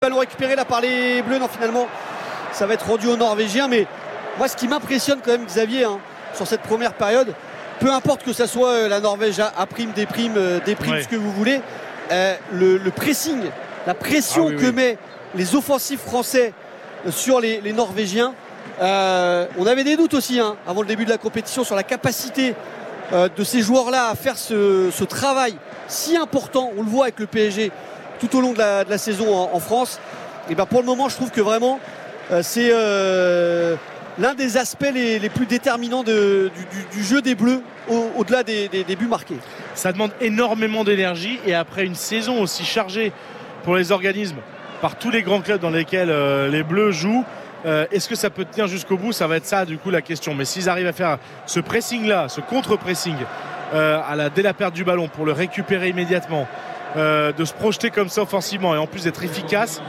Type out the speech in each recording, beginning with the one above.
ballon récupéré là par les Bleus. Non, finalement ça va être rendu aux Norvégiens. Mais moi ce qui m'impressionne quand même, Xavier, sur cette première période, peu importe que ça soit la Norvège à prime, des primes, ce que vous voulez, le pressing, la pression que met les offensifs français sur les Norvégiens. On avait des doutes aussi avant le début de la compétition sur la capacité de ces joueurs-là à faire ce travail si important. On le voit avec le PSG tout au long de la saison en France. Et ben pour le moment, je trouve que vraiment c'est l'un des aspects les plus déterminants du jeu des Bleus au-delà des buts marqués. Ça demande énormément d'énergie, et après une saison aussi chargée pour les organismes par tous les grands clubs dans lesquels les Bleus jouent, est-ce que ça peut tenir jusqu'au bout? Ça va être ça du coup la question. Mais s'ils arrivent à faire ce pressing-là, ce contre-pressing dès la perte du ballon pour le récupérer immédiatement, de se projeter comme ça offensivement et en plus d'être efficace,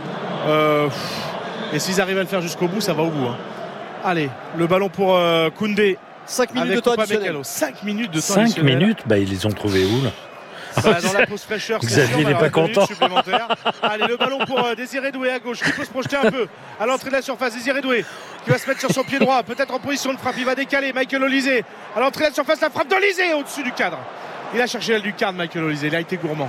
et s'ils arrivent à le faire jusqu'au bout, ça va au bout. Allez, le ballon pour Koundé. 5 minutes de temps additionnel. 5 minutes de temps 5 additionnel. minutes, ils les ont trouvés où là? Dans la pause fraîcheur, Xavier n'est pas content. Allez, le ballon pour Désiré Doué à gauche, qui peut se projeter un peu à l'entrée de la surface. Désiré Doué qui va se mettre sur son pied droit, peut-être en position de frappe, il va décaler. Michael Olise à l'entrée de la surface, la frappe d'Olise au-dessus du cadre. Il a cherché l'aile du cadre, Michael Olise, il a été gourmand.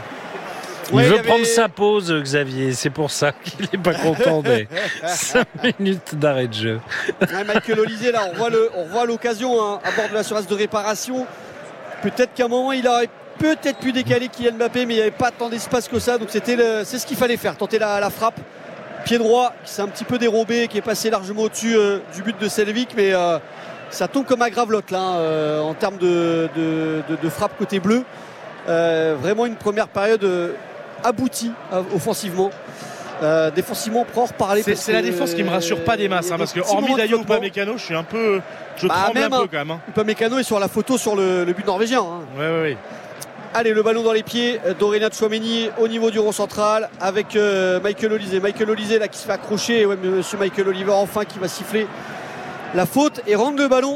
Il veut prendre sa pause, Xavier, c'est pour ça qu'il n'est pas content des 5 minutes d'arrêt de jeu. Michael Olise, là on voit l'occasion à bord de la surface de réparation. Peut-être qu'à un moment il aurait peut-être pu décaler Kylian Mbappé, mais il n'y avait pas tant d'espace que ça, donc c'est ce qu'il fallait faire, tenter la frappe pied droit qui s'est un petit peu dérobé, qui est passé largement au-dessus du but de Selvic, mais ça tombe comme à Gravelotte là, en termes de frappe côté bleu. Vraiment une première période aboutie offensivement. Défensivement, on peut en reparler. C'est la défense qui me rassure pas des masses, parce que hormis d'ailleurs Upamecano, je tremble un peu quand même. Upamecano est sur la photo sur le but norvégien. Oui. Allez, le ballon dans les pieds d'Aurélien Tchouaméni au niveau du rond central avec Michael Olise. Michael Olise là qui se fait accrocher. Monsieur Michael Oliver enfin qui va siffler la faute et rendre le ballon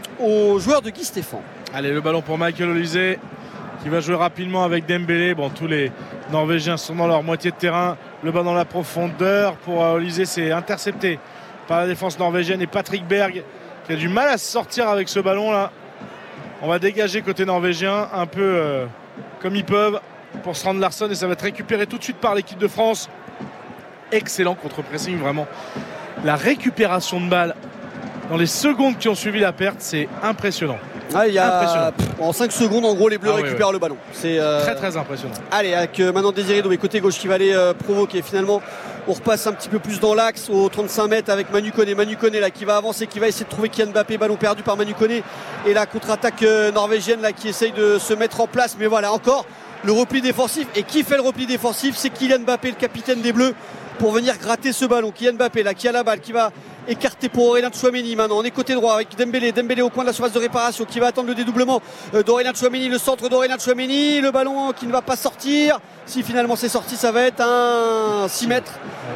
au joueur de Guy Stéphane. Allez, le ballon pour Michael Olise qui va jouer rapidement avec Dembélé. Tous les Norvégiens sont dans leur moitié de terrain. Le ballon dans la profondeur pour Olise, c'est intercepté par la défense norvégienne et Patrick Berg qui a du mal à se sortir avec ce ballon là. On va dégager côté norvégien un peu comme ils peuvent pour se rendre Larsson, et ça va être récupéré tout de suite par l'équipe de France. Excellent contre-pressing, vraiment. La récupération de balle dans les secondes qui ont suivi la perte, c'est impressionnant. Impressionnant. En 5 secondes, en gros, les Bleus récupèrent le ballon. C'est très très impressionnant. Allez, avec maintenant Désiré Doué côté gauche qui va aller provoquer. Finalement, on repasse un petit peu plus dans l'axe aux 35 mètres avec Manu Koné. Manu Koné là qui va avancer, qui va essayer de trouver Kylian Mbappé. Ballon perdu par Manu Koné. Et la contre-attaque norvégienne là qui essaye de se mettre en place. Mais voilà, encore le repli défensif. Et qui fait le repli défensif? C'est Kylian Mbappé, le capitaine des Bleus, pour venir gratter ce ballon. Kylian Mbappé là qui a la balle, qui va écarté pour Aurélien Tchouaméni. Maintenant on est côté droit avec Dembélé au coin de la surface de réparation qui va attendre le dédoublement d'Aurélien Tchouaméni, le centre d'Aurélien Tchouaméni, le ballon qui ne va pas sortir. Si finalement c'est sorti, ça va être un 6 mètres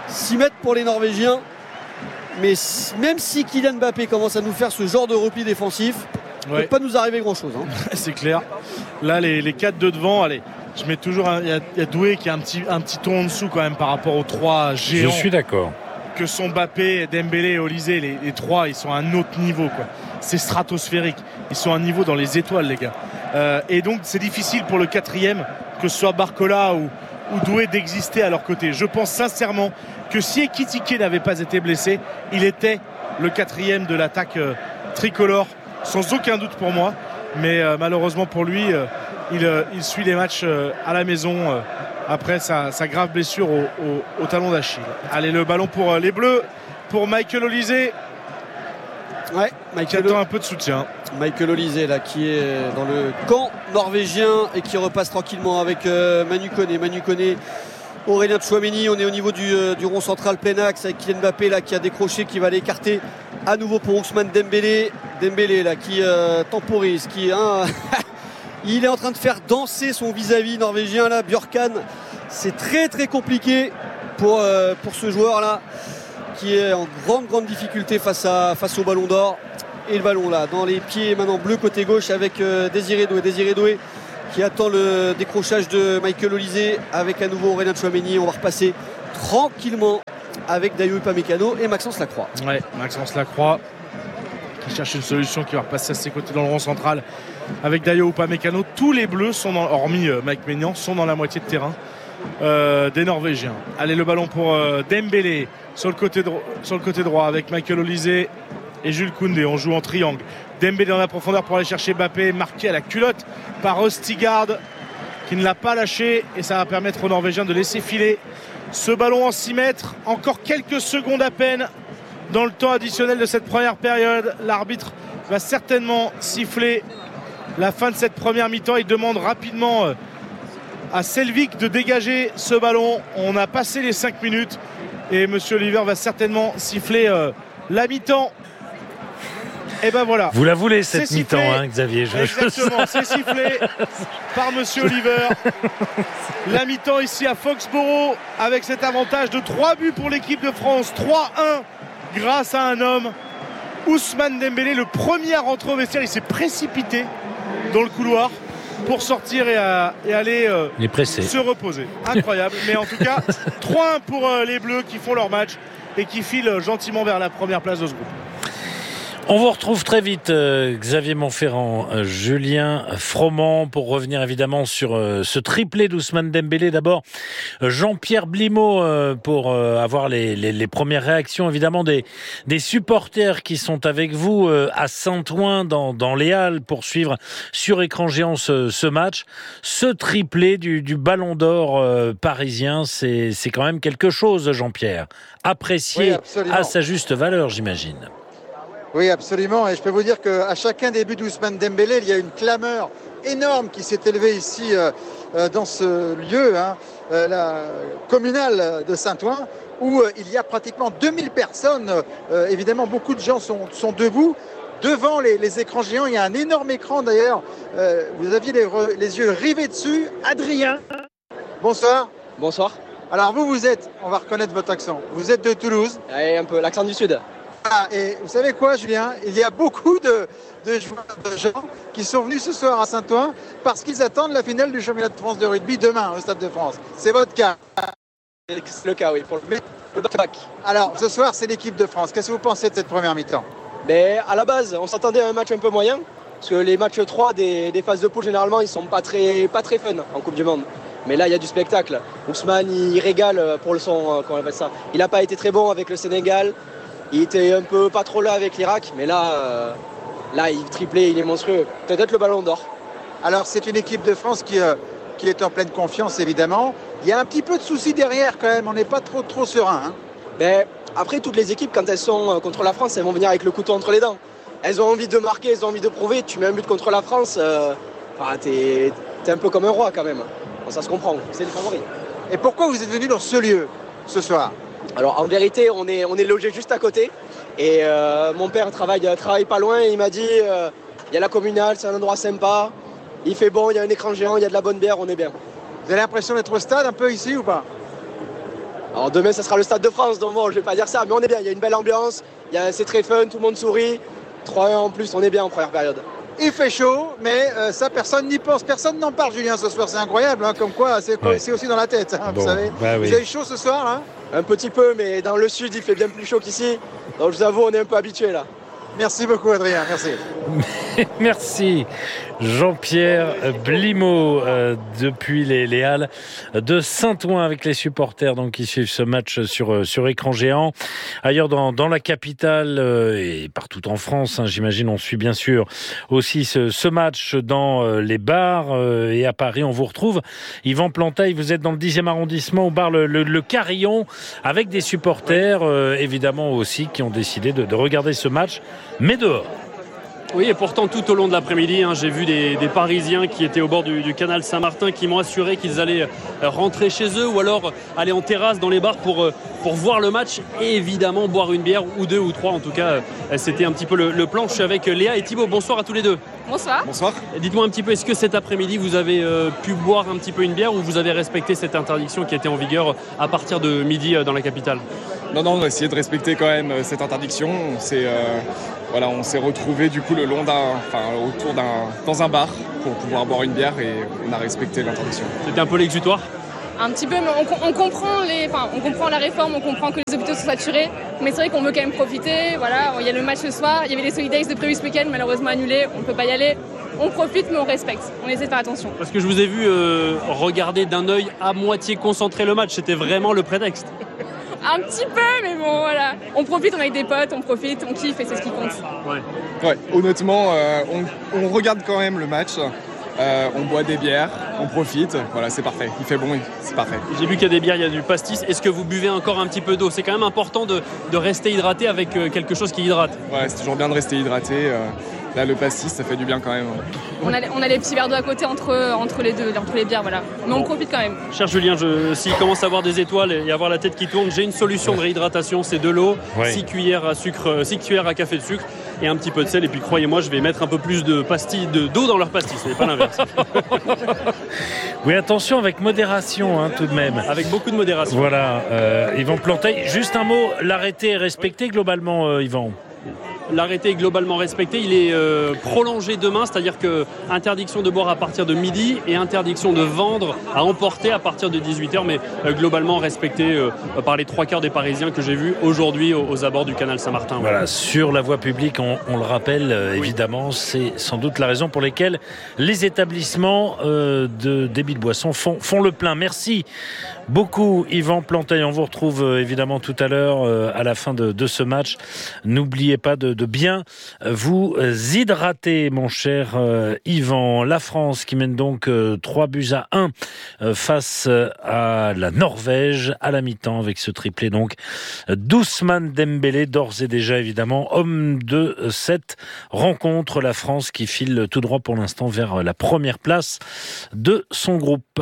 pour les Norvégiens. Mais même si Kylian Mbappé commence à nous faire ce genre de repli défensif, il ne peut pas nous arriver grand chose. C'est clair. Là les 4 de devant, allez, je mets toujours il y a Doué qui a un petit ton en dessous quand même par rapport aux 3 géants. Je suis d'accord. Que sont Mbappé, Dembélé et Olise, les 3, ils sont à un autre niveau, quoi. C'est stratosphérique. Ils sont à un niveau dans les étoiles, les gars. Et donc c'est difficile pour le 4e, que ce soit Barcola ou Doué, d'exister à leur côté. Je pense sincèrement que si Ekitike n'avait pas été blessé, il était le 4e de l'attaque tricolore, sans aucun doute pour moi. Mais malheureusement pour lui, il suit les matchs à la maison après sa grave blessure au talon d'Achille. Allez, le ballon pour les Bleus, pour Michael Olise. Qui attend un peu de soutien. Michael Olise là qui est dans le camp norvégien et qui repasse tranquillement avec Manu Koné, Aurélien Tchouaméni. On est au niveau du rond central plein axe avec Kylian Mbappé là qui a décroché, qui va l'écarter à nouveau pour Ousmane Dembélé là qui temporise, qui il est en train de faire danser son vis-à-vis norvégien là, Björkan. C'est très très compliqué pour ce joueur là qui est en grande difficulté face au ballon d'or. Et le ballon là dans les pieds maintenant bleu côté gauche avec Désiré Doué qui attend le décrochage de Michael Olise avec à nouveau Aurélien Tchouaméni. On va repasser tranquillement avec Dayo Upamecano et Maxence Lacroix. Ouais, Maxence Lacroix qui cherche une solution, qui va repasser à ses côtés dans le rond central avec Dayo Upamecano. Tous les Bleus sont hormis Mike Maignan, sont dans la moitié de terrain des Norvégiens. Allez, le ballon pour Dembélé sur le côté droit avec Michael Olise et Jules Koundé. On joue en triangle. Dembélé dans la profondeur pour aller chercher Mbappé, marqué à la culotte par Østigard qui ne l'a pas lâché, et ça va permettre aux Norvégiens de laisser filer ce ballon en 6 mètres. Encore quelques secondes à peine dans le temps additionnel de cette première période. L'arbitre va certainement siffler la fin de cette première mi-temps. Il demande rapidement à Selvik de dégager ce ballon. On a passé les 5 minutes et Monsieur Oliver va certainement siffler la mi-temps. Et ben voilà. Vous la voulez cette mi-temps, hein, Xavier. Exactement, c'est sifflé par Monsieur Oliver. La mi-temps ici à Foxborough avec cet avantage de 3 buts pour l'équipe de France. 3-1 grâce à un homme, Ousmane Dembélé, le premier à rentrer au vestiaire. Il s'est précipité dans le couloir pour sortir et aller se reposer. Incroyable. Mais en tout cas, 3-1 pour les Bleus qui font leur match et qui filent gentiment vers la première place de ce groupe. On vous retrouve très vite, Xavier Montferrand, Julien Froment, pour revenir évidemment sur ce triplé d'Ousmane Dembélé. D'abord, Jean-Pierre Blimaud, pour avoir les premières réactions évidemment des supporters qui sont avec vous à Saint-Ouen dans les Halles pour suivre sur écran géant ce match. Ce triplé du Ballon d'Or parisien, c'est quand même quelque chose, Jean-Pierre. Apprécié à sa juste valeur, j'imagine. Oui, absolument. Et je peux vous dire qu'à chacun des buts d'Ousmane Dembélé, il y a une clameur énorme qui s'est élevée ici dans ce lieu, la communale de Saint-Ouen, où il y a pratiquement 2000 personnes. Évidemment, beaucoup de gens sont debout. Devant les écrans géants, il y a un énorme écran d'ailleurs. Vous aviez les yeux rivés dessus. Adrien, bonsoir. Bonsoir. Alors vous êtes, on va reconnaître votre accent, vous êtes de Toulouse. Et un peu l'accent du Sud. Ah, et vous savez quoi, Julien? Il y a beaucoup de gens qui sont venus ce soir à Saint-Ouen parce qu'ils attendent la finale du championnat de France de rugby demain au Stade de France. C'est votre cas? C'est le cas, oui, pour le back. Alors, ce soir, c'est l'équipe de France. Qu'est-ce que vous pensez de cette première mi-temps? Mais à la base, on s'attendait à un match un peu moyen, parce que les matchs 3 des phases de poule, généralement, ils sont pas très fun en Coupe du Monde. Mais là, il y a du spectacle. Ousmane, il régale pour le son, comment on appelle ça. Il n'a pas été très bon avec le Sénégal. Il était un peu pas trop là avec l'Irak, mais là, il triplé, il est monstrueux. Peut-être le Ballon d'Or. Alors, c'est une équipe de France qui est en pleine confiance, évidemment. Il y a un petit peu de soucis derrière, quand même. On n'est pas trop serein. Hein. Mais après, toutes les équipes, quand elles sont contre la France, elles vont venir avec le couteau entre les dents. Elles ont envie de marquer, elles ont envie de prouver. Tu mets un but contre la France, t'es un peu comme un roi, quand même. Bon, ça se comprend, c'est le favori. Et pourquoi vous êtes venu dans ce lieu, ce soir? Alors en vérité, on est logé juste à côté et mon père travaille pas loin et il m'a dit il y a la communale, c'est un endroit sympa, il fait bon, il y a un écran géant, il y a de la bonne bière, on est bien. Vous avez l'impression d'être au stade un peu ici ou pas? Alors demain ça sera le Stade de France, donc bon je vais pas dire ça, mais on est bien, il y a une belle ambiance, c'est très fun, tout le monde sourit, 3-1 en plus, on est bien en première période. Il fait chaud, mais ça personne n'y pense, personne n'en parle, Julien, ce soir, c'est incroyable, comme quoi c'est aussi dans la tête, bon, vous savez. Bah oui. Vous avez chaud ce soir là? Un petit peu, mais dans le sud il fait bien plus chaud qu'ici, donc je vous avoue on est un peu habitué là. Merci beaucoup Adrien, merci. Merci Jean-Pierre Blimaud depuis les Halles de Saint-Ouen avec les supporters donc qui suivent ce match sur écran géant. Ailleurs dans la capitale et partout en France, j'imagine, on suit bien sûr aussi ce match dans les bars et à Paris. On vous retrouve Yvan Plantail, vous êtes dans le 10e arrondissement au bar le Carillon avec des supporters évidemment aussi qui ont décidé de regarder ce match mais dehors. Oui, et pourtant tout au long de l'après-midi, j'ai vu des Parisiens qui étaient au bord du canal Saint-Martin qui m'ont assuré qu'ils allaient rentrer chez eux ou alors aller en terrasse dans les bars pour voir le match et évidemment boire une bière ou deux ou trois. En tout cas, c'était un petit peu le plan. Je suis avec Léa et Thibaut. Bonsoir à tous les deux. Bonsoir. Bonsoir. Dites-moi un petit peu, est-ce que cet après-midi vous avez pu boire un petit peu une bière ou vous avez respecté cette interdiction qui était en vigueur à partir de midi dans la capitale? Non, on a essayé de respecter quand même cette interdiction. On s'est retrouvés du coup C'était un peu l'exutoire? Un petit peu, mais on comprend la réforme, on comprend que les hôpitaux sont saturés, mais c'est vrai qu'on veut quand même profiter. Voilà, il y a le match ce soir, il y avait les Solidays de prévu ce week-end, malheureusement annulés, on ne peut pas y aller. On profite, mais on respecte. On essaie de faire attention. Parce que je vous ai vu regarder d'un œil à moitié concentré le match. C'était vraiment le prétexte. Un petit peu, mais bon, voilà. On profite, on est avec des potes, on profite, on kiffe et c'est ce qui compte. Ouais, honnêtement, on regarde quand même le match. On boit des bières, on profite. Voilà, c'est parfait. Il fait bon, c'est parfait. J'ai vu qu'il y a des bières, il y a du pastis. Est-ce que vous buvez encore un petit peu d'eau ? C'est quand même important de rester hydraté avec quelque chose qui hydrate. Ouais, c'est toujours bien de rester hydraté. Là, le pastis, ça fait du bien quand même. On a les petits verres d'eau à côté entre les bières, voilà. Mais on profite quand même. Cher Julien, s'il commence à avoir des étoiles et avoir la tête qui tourne, j'ai une solution de réhydratation, c'est de l'eau, 6 cuillères à sucre, 6 cuillères à café de sucre et un petit peu de sel. Et puis croyez-moi, je vais mettre un peu plus de pastilles d'eau dans leur pastis, ce n'est pas l'inverse. Oui, attention, avec modération, tout de même. Avec beaucoup de modération. Voilà, Yvan Plantey. Juste un mot, l'arrêté est respecté globalement, Yvan ? L'arrêté est globalement respecté, il est prolongé demain, c'est-à-dire que interdiction de boire à partir de midi et interdiction de vendre à emporter à partir de 18h, mais globalement respecté par les 3/4 des Parisiens que j'ai vus aujourd'hui aux abords du canal Saint-Martin. Voilà, sur la voie publique, on le rappelle, évidemment, c'est sans doute la raison pour laquelle les établissements de débit de boissons font le plein. Merci beaucoup Yvan Plantey, on vous retrouve évidemment tout à l'heure à la fin de ce match. N'oubliez pas de bien vous hydrater, mon cher Yvan. La France qui mène donc 3-1 face à la Norvège à la mi-temps avec ce triplé donc d'Ousmane Dembélé, d'ores et déjà évidemment homme de cette rencontre. La France qui file tout droit pour l'instant vers la première place de son groupe.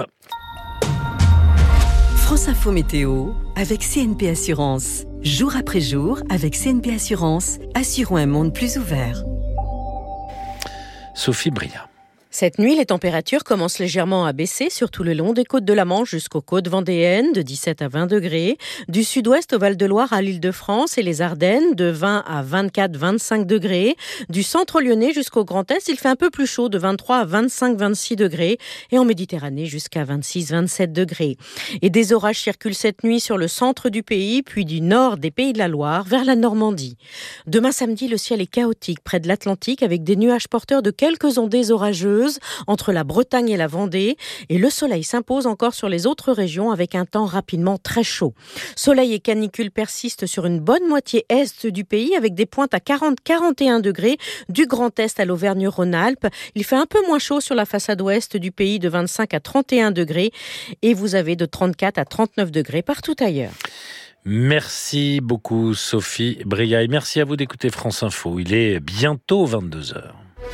France Info Météo avec CNP Assurance. Jour après jour, avec CNP Assurance, assurons un monde plus ouvert. Sophie Bria. Cette nuit, les températures commencent légèrement à baisser, surtout le long des côtes de la Manche jusqu'aux côtes vendéennes, de 17 à 20 degrés. Du sud-ouest au Val-de-Loire à l'Île-de-France et les Ardennes, de 20 à 24-25 degrés. Du centre lyonnais jusqu'au Grand Est, il fait un peu plus chaud, de 23 à 25-26 degrés. Et en Méditerranée, jusqu'à 26-27 degrés. Et des orages circulent cette nuit sur le centre du pays, puis du nord des Pays de la Loire vers la Normandie. Demain samedi, le ciel est chaotique près de l'Atlantique avec des nuages porteurs de quelques ondées orageuses entre la Bretagne et la Vendée, et le soleil s'impose encore sur les autres régions avec un temps rapidement très chaud. Soleil et canicule persistent sur une bonne moitié est du pays avec des pointes à 40-41 degrés du Grand Est à l'Auvergne-Rhône-Alpes. Il fait un peu moins chaud sur la façade ouest du pays de 25 à 31 degrés et vous avez de 34 à 39 degrés partout ailleurs. Merci beaucoup Sophie Bria et merci à vous d'écouter France Info. Il est bientôt 22h.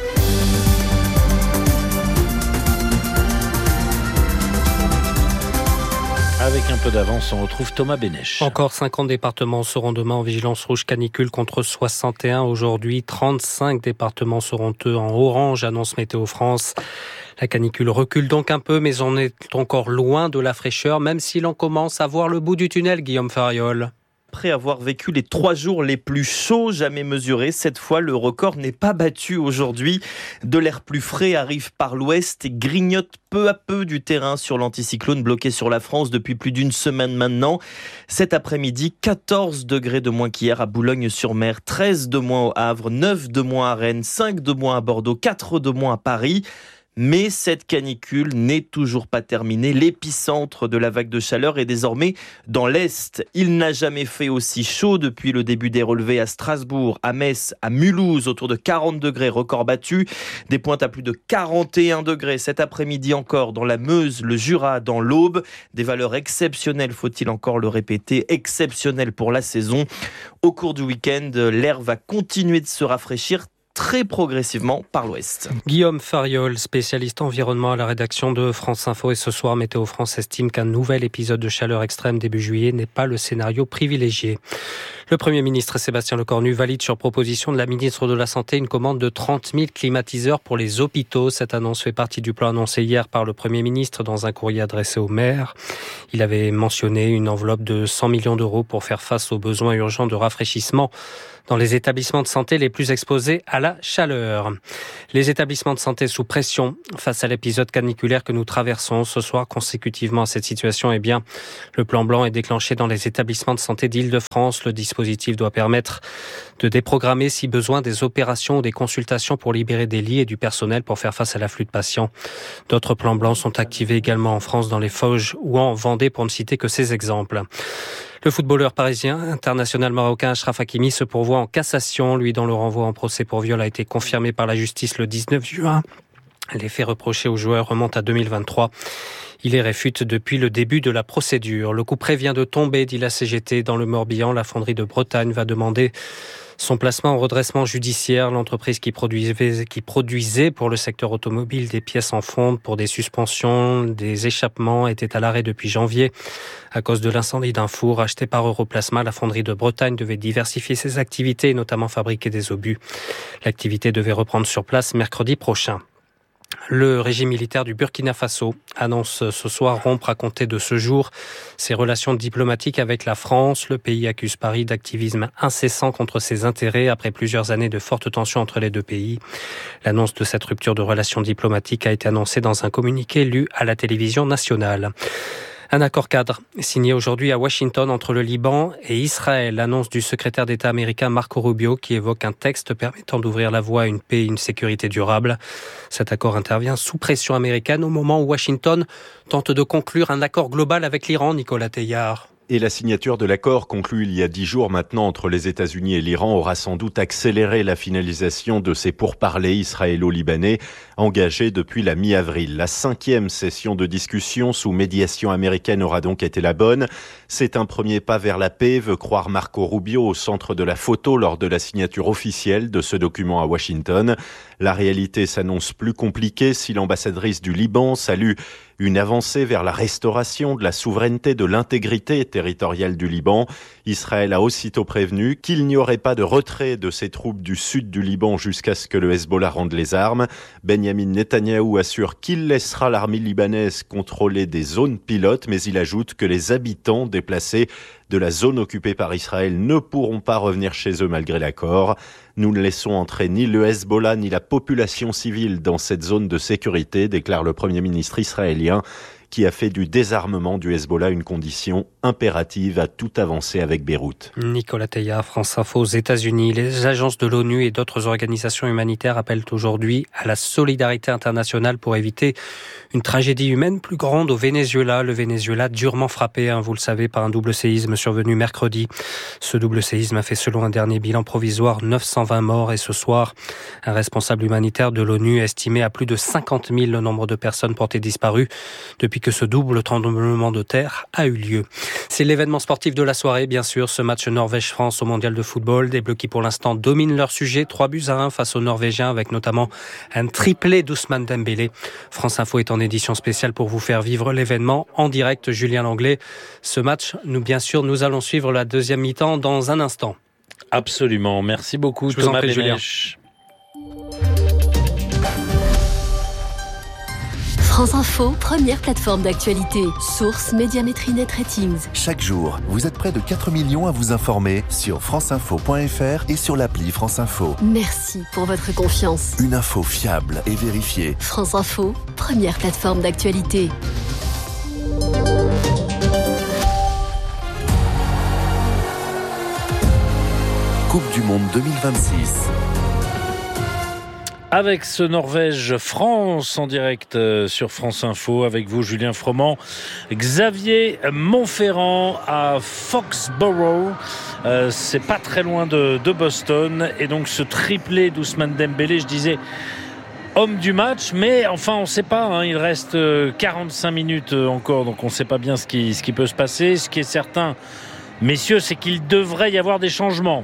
Avec un peu d'avance, on retrouve Thomas Bénèche. Encore 50 départements seront demain en vigilance rouge canicule contre 61 aujourd'hui. 35 départements seront eux en orange, annonce Météo France. La canicule recule donc un peu, mais on est encore loin de la fraîcheur, même si l'on commence à voir le bout du tunnel, Guillaume Fariol. Après avoir vécu les 3 jours les plus chauds jamais mesurés, cette fois le record n'est pas battu aujourd'hui. De l'air plus frais arrive par l'ouest et grignote peu à peu du terrain sur l'anticyclone bloqué sur la France depuis plus d'une semaine maintenant. Cet après-midi, 14 degrés de moins qu'hier à Boulogne-sur-Mer, 13 de moins au Havre, 9 de moins à Rennes, 5 de moins à Bordeaux, 4 de moins à Paris. Mais cette canicule n'est toujours pas terminée. L'épicentre de la vague de chaleur est désormais dans l'Est. Il n'a jamais fait aussi chaud depuis le début des relevés à Strasbourg, à Metz, à Mulhouse, autour de 40 degrés, record battu. Des pointes à plus de 41 degrés cet après-midi encore dans la Meuse, le Jura, dans l'Aube. Des valeurs exceptionnelles, faut-il encore le répéter, exceptionnelles pour la saison. Au cours du week-end, l'air va continuer de se rafraîchir très progressivement par l'ouest. Guillaume Fariol, spécialiste environnement à la rédaction de France Info. Et ce soir, Météo France estime qu'un nouvel épisode de chaleur extrême début juillet n'est pas le scénario privilégié. Le Premier ministre Sébastien Lecornu valide sur proposition de la ministre de la Santé une commande de 30 000 climatiseurs pour les hôpitaux. Cette annonce fait partie du plan annoncé hier par le Premier ministre dans un courrier adressé aux maires. Il avait mentionné une enveloppe de 100 millions d'euros pour faire face aux besoins urgents de rafraîchissement dans les établissements de santé les plus exposés à la chaleur. Les établissements de santé sous pression face à l'épisode caniculaire que nous traversons ce soir consécutivement à cette situation, le plan blanc est déclenché dans les établissements de santé d'Île-de-France. Le dispositif doit permettre de déprogrammer si besoin des opérations ou des consultations pour libérer des lits et du personnel pour faire face à l'afflux de patients. D'autres plans blancs sont activés également en France, dans les Vosges ou en Vendée, pour ne citer que ces exemples. Le footballeur parisien international marocain Achraf Hakimi se pourvoit en cassation, lui dont le renvoi en procès pour viol a été confirmé par la justice le 19 juin. Les faits reprochés au joueur remontent à 2023. Il les réfute depuis le début de la procédure. Le couperet vient de tomber, dit la CGT. Dans le Morbihan, la fonderie de Bretagne va demander son placement en redressement judiciaire. L'entreprise qui produisait pour le secteur automobile des pièces en fonte pour des suspensions, des échappements, était à l'arrêt depuis janvier. À cause de l'incendie d'un four acheté par Europlasma, la fonderie de Bretagne devait diversifier ses activités et notamment fabriquer des obus. L'activité devait reprendre sur place mercredi prochain. Le régime militaire du Burkina Faso annonce ce soir rompre à compter de ce jour ses relations diplomatiques avec la France. Le pays accuse Paris d'activisme incessant contre ses intérêts après plusieurs années de fortes tensions entre les deux pays. L'annonce de cette rupture de relations diplomatiques a été annoncée dans un communiqué lu à la télévision nationale. Un accord cadre signé aujourd'hui à Washington entre le Liban et Israël. L'annonce du secrétaire d'État américain Marco Rubio qui évoque un texte permettant d'ouvrir la voie à une paix et une sécurité durable. Cet accord intervient sous pression américaine au moment où Washington tente de conclure un accord global avec l'Iran, Nicolas Teilhard. Et la signature de l'accord conclu il y a 10 jours maintenant entre les États-Unis et l'Iran aura sans doute accéléré la finalisation de ces pourparlers israélo-libanais engagés depuis la mi-avril. La 5e session de discussion sous médiation américaine aura donc été la bonne. C'est un premier pas vers la paix, veut croire Marco Rubio au centre de la photo lors de la signature officielle de ce document à Washington. La réalité s'annonce plus compliquée si l'ambassadrice du Liban salue une avancée vers la restauration de la souveraineté, de l'intégrité territoriale du Liban. Israël a aussitôt prévenu qu'il n'y aurait pas de retrait de ses troupes du sud du Liban jusqu'à ce que le Hezbollah rende les armes. Benjamin Netanyahou assure qu'il laissera l'armée libanaise contrôler des zones pilotes, mais il ajoute que les habitants déplacés de la zone occupée par Israël ne pourront pas revenir chez eux malgré l'accord. Nous ne laissons entrer ni le Hezbollah ni la population civile dans cette zone de sécurité, déclare le Premier ministre israélien, qui a fait du désarmement du Hezbollah une condition impérative à toute avancée avec Beyrouth. Nicolas Teilhard, France Info. Aux États-Unis, les agences de l'ONU et d'autres organisations humanitaires appellent aujourd'hui à la solidarité internationale pour éviter une tragédie humaine plus grande au Venezuela. Le Venezuela durement frappé, vous le savez, par un double séisme survenu mercredi. Ce double séisme a fait, selon un dernier bilan provisoire, 920 morts. Et ce soir, un responsable humanitaire de l'ONU a estimé à plus de 50 000 le nombre de personnes portées disparues depuis que ce double tremblement de terre a eu lieu. C'est l'événement sportif de la soirée, bien sûr, ce match Norvège-France au mondial de football. Des Bleus qui, pour l'instant, dominent leur sujet. 3-1 face aux Norvégiens, avec notamment un triplé d'Ousmane Dembélé. France Info est en édition spéciale pour vous faire vivre l'événement en direct. Julien Langlais, ce match, nous allons suivre la deuxième mi-temps dans un instant. Absolument. Merci beaucoup, Thomas Bénèche. France Info, première plateforme d'actualité. Source Médiamétrie Net Ratings. Chaque jour, vous êtes près de 4 millions à vous informer sur franceinfo.fr et sur l'appli France Info. Merci pour votre confiance. Une info fiable et vérifiée. France Info, première plateforme d'actualité. Coupe du Monde 2026. Avec ce Norvège-France en direct sur France Info, avec vous Julien Froment, Xavier Montferrand à Foxborough, c'est pas très loin de Boston, et donc ce triplé d'Ousmane Dembélé, je disais homme du match, mais enfin on ne sait pas, il reste 45 minutes encore, donc on ne sait pas bien ce qui peut se passer. Ce qui est certain, messieurs, c'est qu'il devrait y avoir des changements.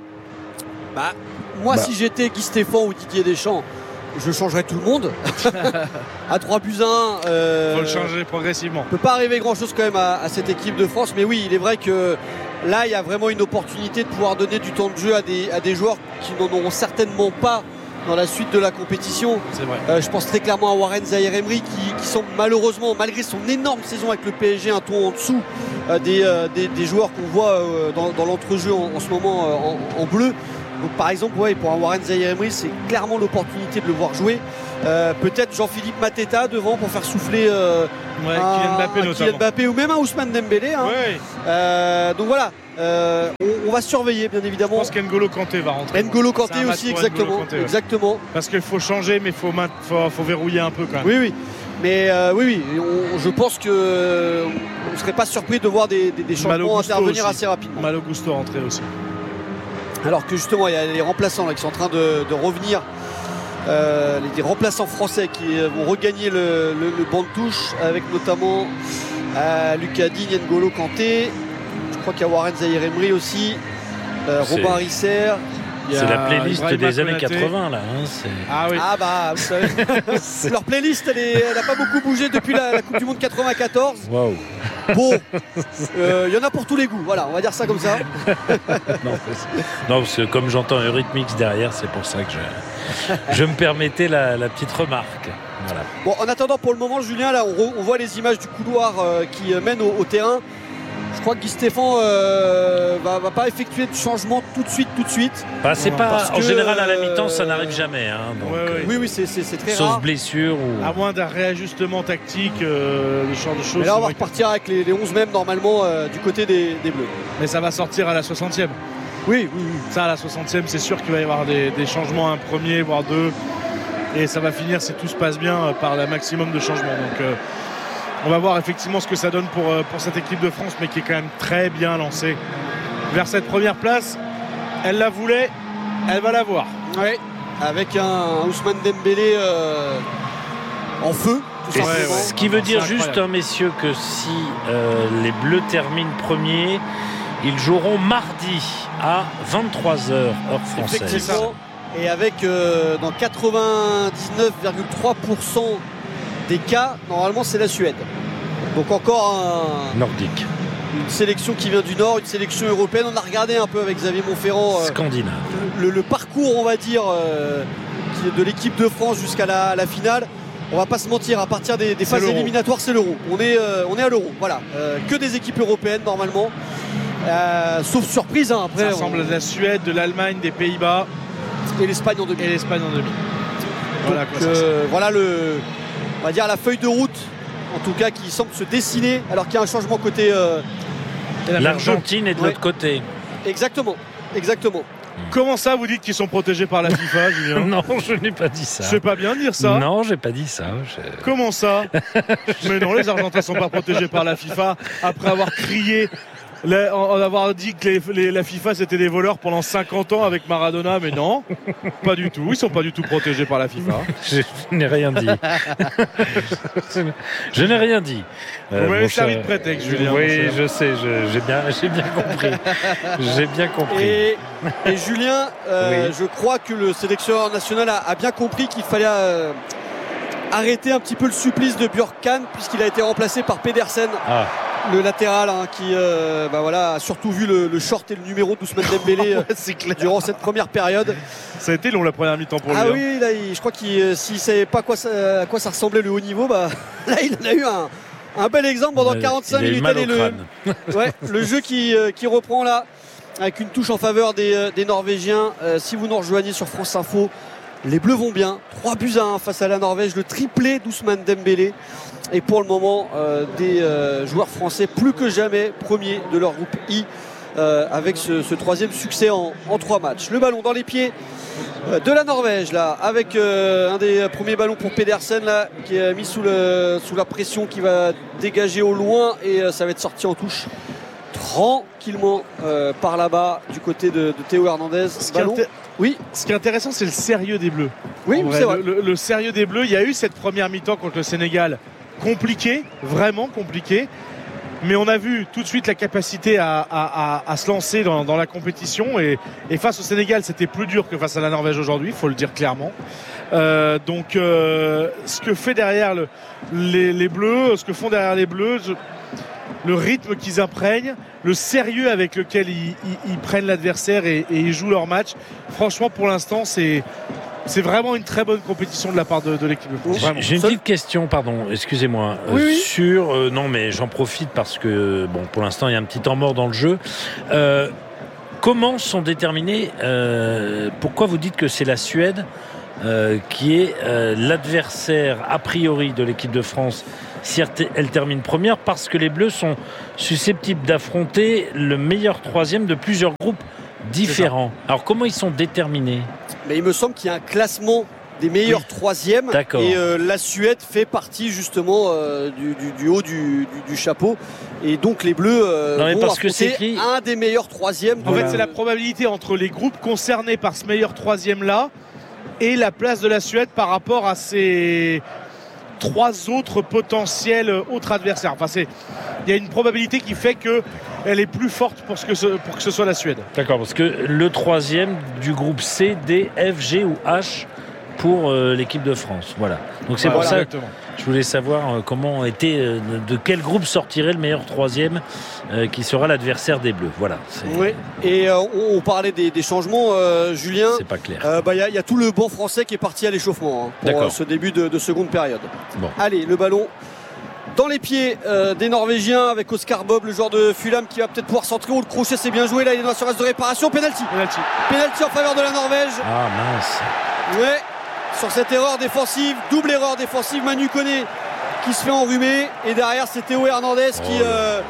Moi, si j'étais Guy Stéphane ou Didier Deschamps, je changerais tout le monde. À 3-1. Faut le changer progressivement. Il ne peut pas arriver grand-chose quand même à cette équipe de France. Mais oui, il est vrai que là il y a vraiment une opportunité de pouvoir donner du temps de jeu à des joueurs qui n'en auront certainement pas dans la suite de la compétition. C'est vrai. Je pense très clairement à Warren Zaïre-Emery qui semble malheureusement, malgré son énorme saison avec le PSG, un ton en dessous des joueurs qu'on voit dans l'entrejeu en ce moment en bleu. Donc par exemple, pour un Warren Zaïre-Emery, c'est clairement l'opportunité de le voir jouer. Peut-être Jean-Philippe Mateta devant pour faire souffler Kylian Mbappé ou même un Ousmane Dembélé. Donc voilà, on va surveiller bien évidemment. Je pense qu'N'Golo Kanté va rentrer. N'Golo Kanté aussi, exactement. Kanté, ouais. Exactement. Parce qu'il faut changer, mais faut verrouiller un peu quand même. Oui. Mais je pense que on ne serait pas surpris de voir des changements intervenir aussi. Assez rapidement. Malo Gusto rentrer aussi. Alors que justement il y a les remplaçants là, qui sont en train de revenir, les remplaçants français qui vont regagner le banc de touche, avec notamment Lucas Digne, N'Golo Kanté, je crois qu'il y a Warren Zaïre-Emery aussi, Robin Risser. C'est la playlist Ibrahima des années Konaté. 80 là. Ah oui. Ah bah vous savez, leur playlist elle n'a pas beaucoup bougé depuis la Coupe du Monde 94. Waouh. Bon, il y en a pour tous les goûts. Voilà, on va dire ça comme ça. non, parce que comme j'entends Eurythmics derrière, c'est pour ça que je me permettais la petite remarque. Voilà. Bon, en attendant, pour le moment, Julien, là, on voit les images du couloir qui mène au terrain. Je crois que Guy Stéphane va pas effectuer de changement tout de suite. Bah, c'est pas en général à la mi-temps, ça n'arrive jamais. Donc, oui, c'est très sauf rare. Sauf blessure ou à moins d'un réajustement tactique, ce genre de choses. Mais là, on va repartir avec les 11 mêmes normalement du côté des Bleus. Mais ça va sortir à la 60e. Oui. Ça, à la 60e, c'est sûr qu'il va y avoir des changements, un premier, voire deux. Et ça va finir, si tout se passe bien, par un maximum de changements. Donc on va voir effectivement ce que ça donne pour cette équipe de France, mais qui est quand même très bien lancée vers cette première place. Elle la voulait, elle va l'avoir. Oui, avec un Ousmane Dembélé en feu. Ce qui veut dire juste, messieurs, que si les Bleus terminent premiers, ils joueront mardi à 23h heure française. Effectivement. Et avec dans 99,3% des cas, normalement c'est la Suède. Donc encore nordique. Une sélection qui vient du Nord, une sélection européenne. On a regardé un peu avec Xavier Montferrand scandinave. Le parcours, on va dire, de l'équipe de France jusqu'à la finale. On va pas se mentir, à partir des phases éliminatoires, c'est l'Euro. On est à l'Euro. Voilà. Que des équipes européennes normalement. Sauf surprise. Après, ça ressemble à la Suède, de l'Allemagne, des Pays-Bas. Et l'Espagne en demi. Voilà, on va dire la feuille de route, en tout cas, qui semble se dessiner, alors qu'il y a un changement côté l'Argentine est de l'autre côté. Exactement. Comment ça, vous dites qu'ils sont protégés par la FIFA, Julien? Non, je n'ai pas dit ça. C'est pas bien de dire ça. Non, j'ai pas dit ça. Comment ça? Mais non, les Argentins sont pas protégés par la FIFA après avoir crié. On avoir dit que la FIFA c'était des voleurs pendant 50 ans avec Maradona, mais non, pas du tout. Ils sont pas du tout protégés par la FIFA. Je n'ai rien dit. Je n'ai rien dit. Vous m'avez servi de prétexte, Julien. Oui, je sais, j'ai bien compris. J'ai bien compris. Et Julien, je crois que le sélectionneur national a bien compris qu'il fallait arrêter un petit peu le supplice de Björkan, puisqu'il a été remplacé par Pedersen. Le latéral qui a surtout vu le short et le numéro d'Ousmane Dembélé durant cette première période. Ça a été long la première mi-temps pour lui. Oui, là, je crois qu'il s'il savait pas à quoi ça ressemblait le haut niveau, là il en a eu un bel exemple pendant 45 minutes. Le jeu qui reprend là avec une touche en faveur des Norvégiens. Si vous nous rejoignez sur France Info, les Bleus vont bien. 3-1 face à la Norvège, le triplé d'Ousmane Dembélé. Et pour le moment, des joueurs français plus que jamais premiers de leur groupe I avec ce troisième succès en 3 matchs. Le ballon dans les pieds de la Norvège là, avec un des premiers ballons pour Pedersen là, qui est mis sous la pression, qui va dégager au loin et ça va être sorti en touche tranquillement par là-bas du côté de Théo Hernandez. Oui. Ce qui est intéressant, c'est le sérieux des Bleus. Oui, c'est vrai. Le sérieux des Bleus. Il y a eu cette première mi-temps contre le Sénégal. Compliqué, vraiment compliqué, mais on a vu tout de suite la capacité à se lancer dans la compétition et face au Sénégal c'était plus dur que face à la Norvège aujourd'hui, il faut le dire clairement. Ce que fait derrière les Bleus, ce que font derrière les Bleus, le rythme qu'ils imprègnent, le sérieux avec lequel ils prennent l'adversaire et ils jouent leur match. Franchement, pour l'instant, c'est vraiment une très bonne compétition de la part de l'équipe de France. J'ai une petite question, pardon, excusez-moi. Oui. Sur non, mais j'en profite parce que bon, pour l'instant, il y a un petit temps mort dans le jeu. Comment sont déterminés pourquoi vous dites que c'est la Suède qui est l'adversaire a priori de l'équipe de France si elle termine première, parce que les Bleus sont susceptibles d'affronter le meilleur troisième de plusieurs groupes différents. Alors comment ils sont déterminés? Mais il me semble qu'il y a un classement des meilleurs troisièmes. D'accord. Et la Suède fait partie justement du haut du chapeau. Et donc les Bleus vont affronter un des meilleurs troisièmes. En fait, c'est la probabilité entre les groupes concernés par ce meilleur troisième-là et la place de la Suède par rapport à ces 3 autres potentiels autres adversaires. Enfin, il y a une probabilité qui fait qu'elle est plus forte pour que ce soit la Suède. D'accord, parce que le troisième du groupe C, D, F, G ou H pour l'équipe de France. Voilà. Donc c'est pour ça que je voulais savoir comment était, de quel groupe sortirait le meilleur troisième qui sera l'adversaire des Bleus. Voilà. Oui. Et on parlait des changements, Julien. C'est pas clair. Il y a tout le banc français qui est parti à l'échauffement pour ce début de seconde période. Bon. Allez, le ballon dans les pieds des Norvégiens avec Oscar Bob, le joueur de Fulham, qui va peut-être pouvoir centrer. Le crochet, c'est bien joué. Là, il est dans la surface de réparation. Penalty en faveur de la Norvège. Ah mince. Ouais. Sur cette erreur défensive, double erreur défensive, Manu Koné qui se fait enrhumer, et derrière c'est Théo Hernandez qui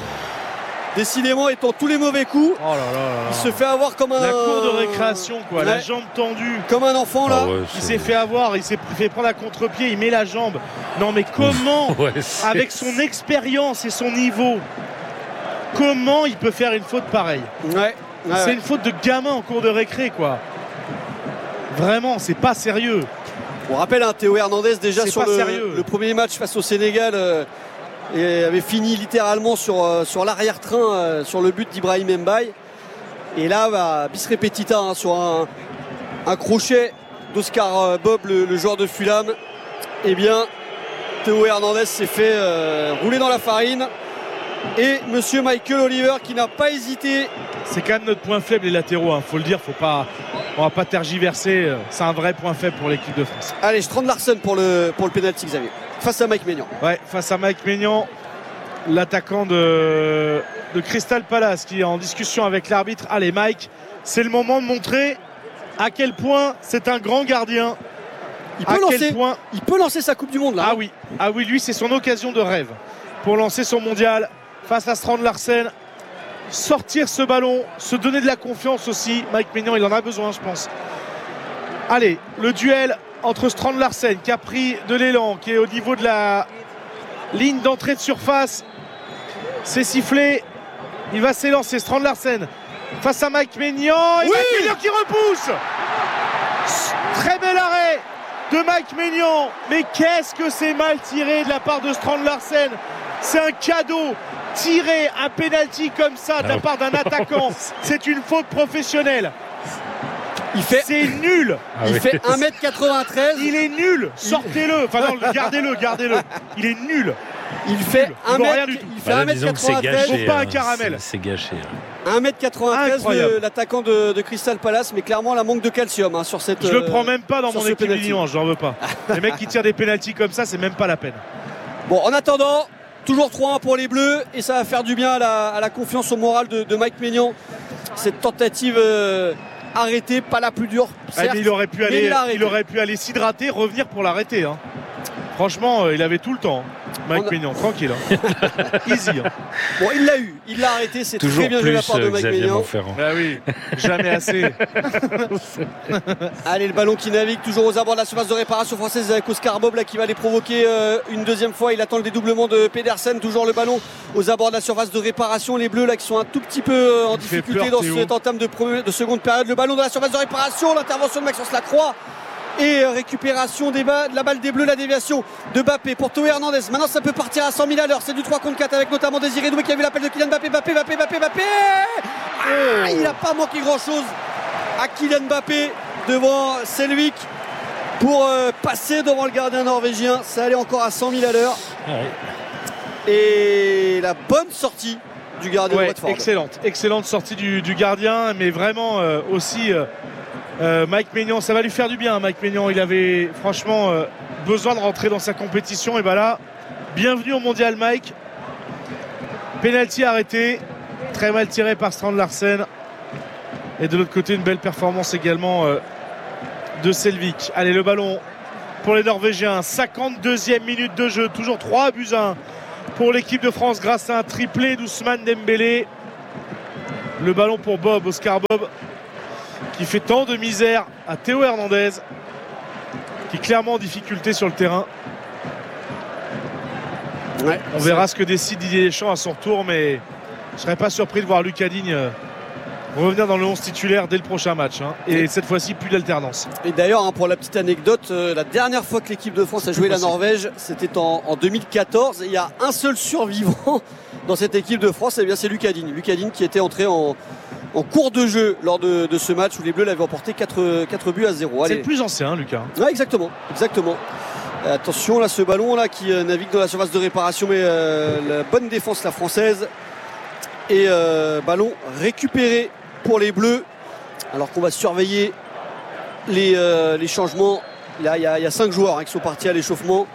décidément est en tous les mauvais coups. Il se fait avoir comme la cour de récréation, quoi. La jambe tendue comme un enfant là. Il s'est fait avoir, il s'est fait prendre à contre-pied, il met la jambe. Non mais comment avec son expérience et son niveau, comment il peut faire une faute pareille? C'est une faute de gamin en cours de récré, quoi. Vraiment, c'est pas sérieux. On rappelle Théo Hernandez déjà sur le premier match face au Sénégal et avait fini littéralement sur l'arrière-train sur le but d'Ibrahim Mbaye. Et là, bis repetita sur un crochet d'Oscar Bob, le joueur de Fulham. Eh bien, Théo Hernandez s'est fait rouler dans la farine. Et monsieur Michael Oliver qui n'a pas hésité. C'est quand même notre point faible, les latéraux, faut le dire, on va pas tergiverser, c'est un vrai point faible pour l'équipe de France. Allez, Strand Larsen pour le pénalty, Xavier, face à Mike Maignan. Ouais, face à Mike Maignan, l'attaquant de Crystal Palace qui est en discussion avec l'arbitre. Allez Mike, c'est le moment de montrer à quel point c'est un grand gardien. Il peut lancer sa Coupe du Monde là. Ah oui, lui c'est son occasion de rêve pour lancer son mondial face à Strand Larsen. Sortir ce ballon, se donner de la confiance aussi. Mike Maignan, il en a besoin, je pense. Allez, le duel entre Strand Larsen qui a pris de l'élan, qui est au niveau de la ligne d'entrée de surface. C'est sifflé. Il va s'élancer, Strand Larsen face à Mike Maignan. Et Mike Maignan qui repousse. Très bel arrêt de Mike Maignan. Mais qu'est-ce que c'est mal tiré de la part de Strand Larsen. C'est un cadeau. Tirer un penalty comme ça de la part d'un attaquant, c'est une faute professionnelle. C'est nul. Il fait 1m93. Il est nul. Sortez-le. Enfin non, gardez-le. Il est nul. Il fait 1m93. Faut pas un caramel. C'est gâché. 1m93 l'attaquant de Crystal Palace, mais clairement la manque de calcium sur cette. Je le prends même pas dans mon équipe d'union, j'en veux pas. Les mecs qui tirent des penaltys comme ça, c'est même pas la peine. Bon, en attendant, toujours 3-1 pour les Bleus, et ça va faire du bien à la confiance au moral de Mike Maignan. Cette tentative arrêtée, pas la plus dure. Certes, mais il aurait pu aller s'hydrater, revenir pour l'arrêter. Franchement, il avait tout le temps. Mike Maignan, tranquille. Easy. Bon, il l'a arrêté, c'est toujours très bien joué de la part de Mike Maignan. Ah oui, jamais assez. Allez, le ballon qui navigue toujours aux abords de la surface de réparation française avec Oscar Bob là, qui va les provoquer une deuxième fois. Il attend le dédoublement de Pedersen, toujours le ballon aux abords de la surface de réparation. Les Bleus là qui sont un tout petit peu en difficulté dans cette entame de seconde période. Le ballon de la surface de réparation, l'intervention de Maxence Lacroix. Et récupération de la balle des Bleus, la déviation de Mbappé pour Théo Hernandez. Maintenant ça peut partir à 100 000 à l'heure, c'est du 3 contre 4 avec notamment Désiré Doué qui a vu l'appel de Kylian Mbappé. Il n'a pas manqué grand chose à Kylian Mbappé devant Selvic pour passer devant le gardien norvégien. Ça allait encore à 100 000 à l'heure. Et la bonne sortie du gardien de Watford. Excellente sortie du gardien, mais vraiment aussi Mike Maignan, ça va lui faire du bien. Mike Maignan, il avait franchement besoin de rentrer dans sa compétition, et ben là, bienvenue au mondial Mike. Penalty arrêté, très mal tiré par Strand Larsen, et de l'autre côté une belle performance également de Selvik. Allez, le ballon pour les Norvégiens, 52e minute de jeu, toujours 3-1 pour l'équipe de France grâce à un triplé d'Ousmane Dembélé. Le ballon pour Bob, Oscar Bob, qui fait tant de misère à Théo Hernandez, qui est clairement en difficulté sur le terrain. Ouais, on verra ce que décide Didier Deschamps à son retour, mais je ne serais pas surpris de voir Lucas Digne revenir dans le 11 titulaire dès le prochain match, hein. Et cette fois-ci plus d'alternance. Et d'ailleurs, hein, pour la petite anecdote, la dernière fois que l'équipe de France a joué la Norvège, c'était en 2014, et il y a un seul survivant dans cette équipe de France, et bien c'est Lucas Digne qui était entré en cours de jeu lors de ce match où les Bleus l'avaient emporté 4 buts à 0. C'est le plus ancien, Lucas. Ouais, exactement. Attention là, ce ballon là qui navigue dans la surface de réparation, mais la bonne défense la française, et ballon récupéré pour les Bleus, alors qu'on va surveiller les changements. Là il y a 5 joueurs qui sont partis à l'échauffement.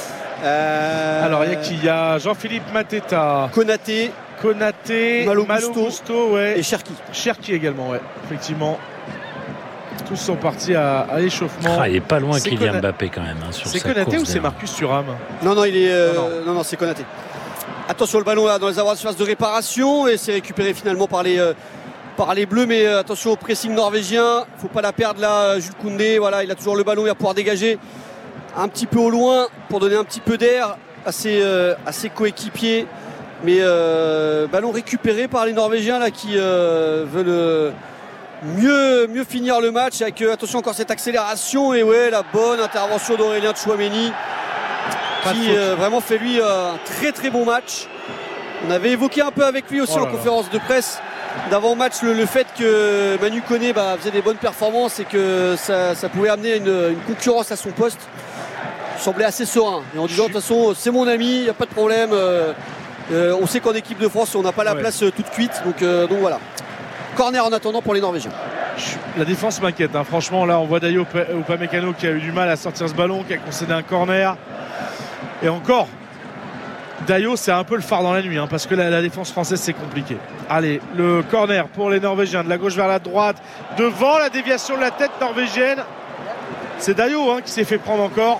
Alors il y a Jean-Philippe Mateta, Konaté, Malo Gusto, ouais. et Cherki également, ouais, effectivement. Tous sont partis à l'échauffement. Il est pas loin Kylian Mbappé quand même, hein, sur c'est sa Konaté course, ou c'est Marcus Thuram? Non, il est non, c'est Konaté. Attention, le ballon là dans les avoirs de surface de réparation, et c'est récupéré finalement par les Bleus, mais attention au pressing norvégien, faut pas la perdre là. Jules Koundé, voilà, il a toujours le ballon, il va pouvoir dégager un petit peu au loin pour donner un petit peu d'air à ses coéquipiers, mais ballon récupéré par les Norvégiens là qui veulent mieux finir le match avec attention encore cette accélération, et ouais, la bonne intervention d'Aurélien Tchouaméni qui vraiment fait lui un très très bon match. On avait évoqué un peu avec lui aussi en conférence de presse d'avant-match le fait que Manu Koné faisait des bonnes performances et que ça pouvait amener une concurrence à son poste. Il semblait assez serein et en disant de toute façon c'est mon ami, il n'y a pas de problème, on sait qu'en équipe de France on n'a pas la place toute cuite, donc voilà. Corner en attendant pour les Norvégiens. La défense m'inquiète, hein. Franchement là on voit Dayo Upamecano qui a eu du mal à sortir ce ballon, qui a concédé un corner, et encore Dayo c'est un peu le phare dans la nuit, hein, parce que la défense française c'est compliqué. Allez, le corner pour les Norvégiens, de la gauche vers la droite, devant la déviation de la tête norvégienne, c'est Dayo qui s'est fait prendre encore,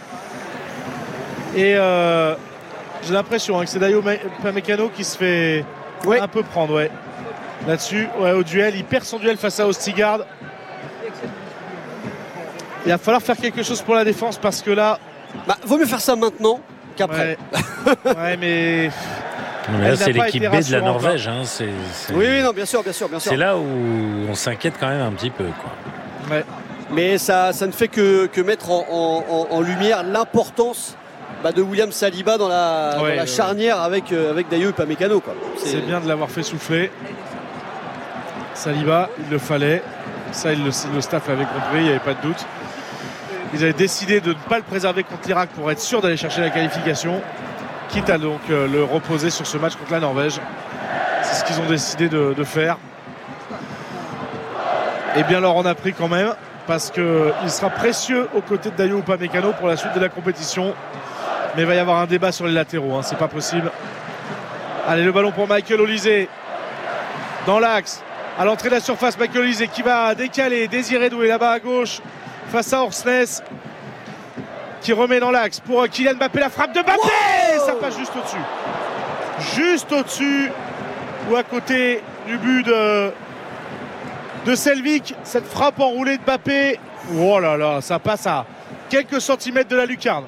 et j'ai l'impression que c'est Dayo Upamecano qui se fait un peu prendre là-dessus, au duel. Il perd son duel face à Ostigard. Il va falloir faire quelque chose pour la défense, parce que là vaut mieux faire ça maintenant qu'après. Mais là c'est l'équipe B de la Norvège, hein. Oui, non, bien sûr. C'est là où on s'inquiète quand même un petit peu, quoi. Mais ça ne fait que mettre en lumière l'importance de William Saliba dans la charnière avec Dayo Upamecano, quoi. C'est bien de l'avoir fait souffler. Saliba, il le fallait. Ça, le staff l'avait compris, il n'y avait pas de doute. Ils avaient décidé de ne pas le préserver contre l'Irak pour être sûr d'aller chercher la qualification, quitte à donc le reposer sur ce match contre la Norvège. C'est ce qu'ils ont décidé de faire. Et bien alors on a pris quand même, parce qu'il sera précieux aux côtés de Dayo Upamecano pour la suite de la compétition. Mais il va y avoir un débat sur les latéraux, c'est pas possible. Allez, le ballon pour Michael Olise dans l'axe, à l'entrée de la surface. Michael Olise qui va décaler, Désiré Doué là-bas à gauche face à Orsnes, qui remet dans l'axe pour Kylian Mbappé, la frappe de Mbappé, ça passe juste au-dessus ou à côté du but de Selvik. Cette frappe enroulée de Mbappé, oh là là, ça passe à quelques centimètres de la lucarne.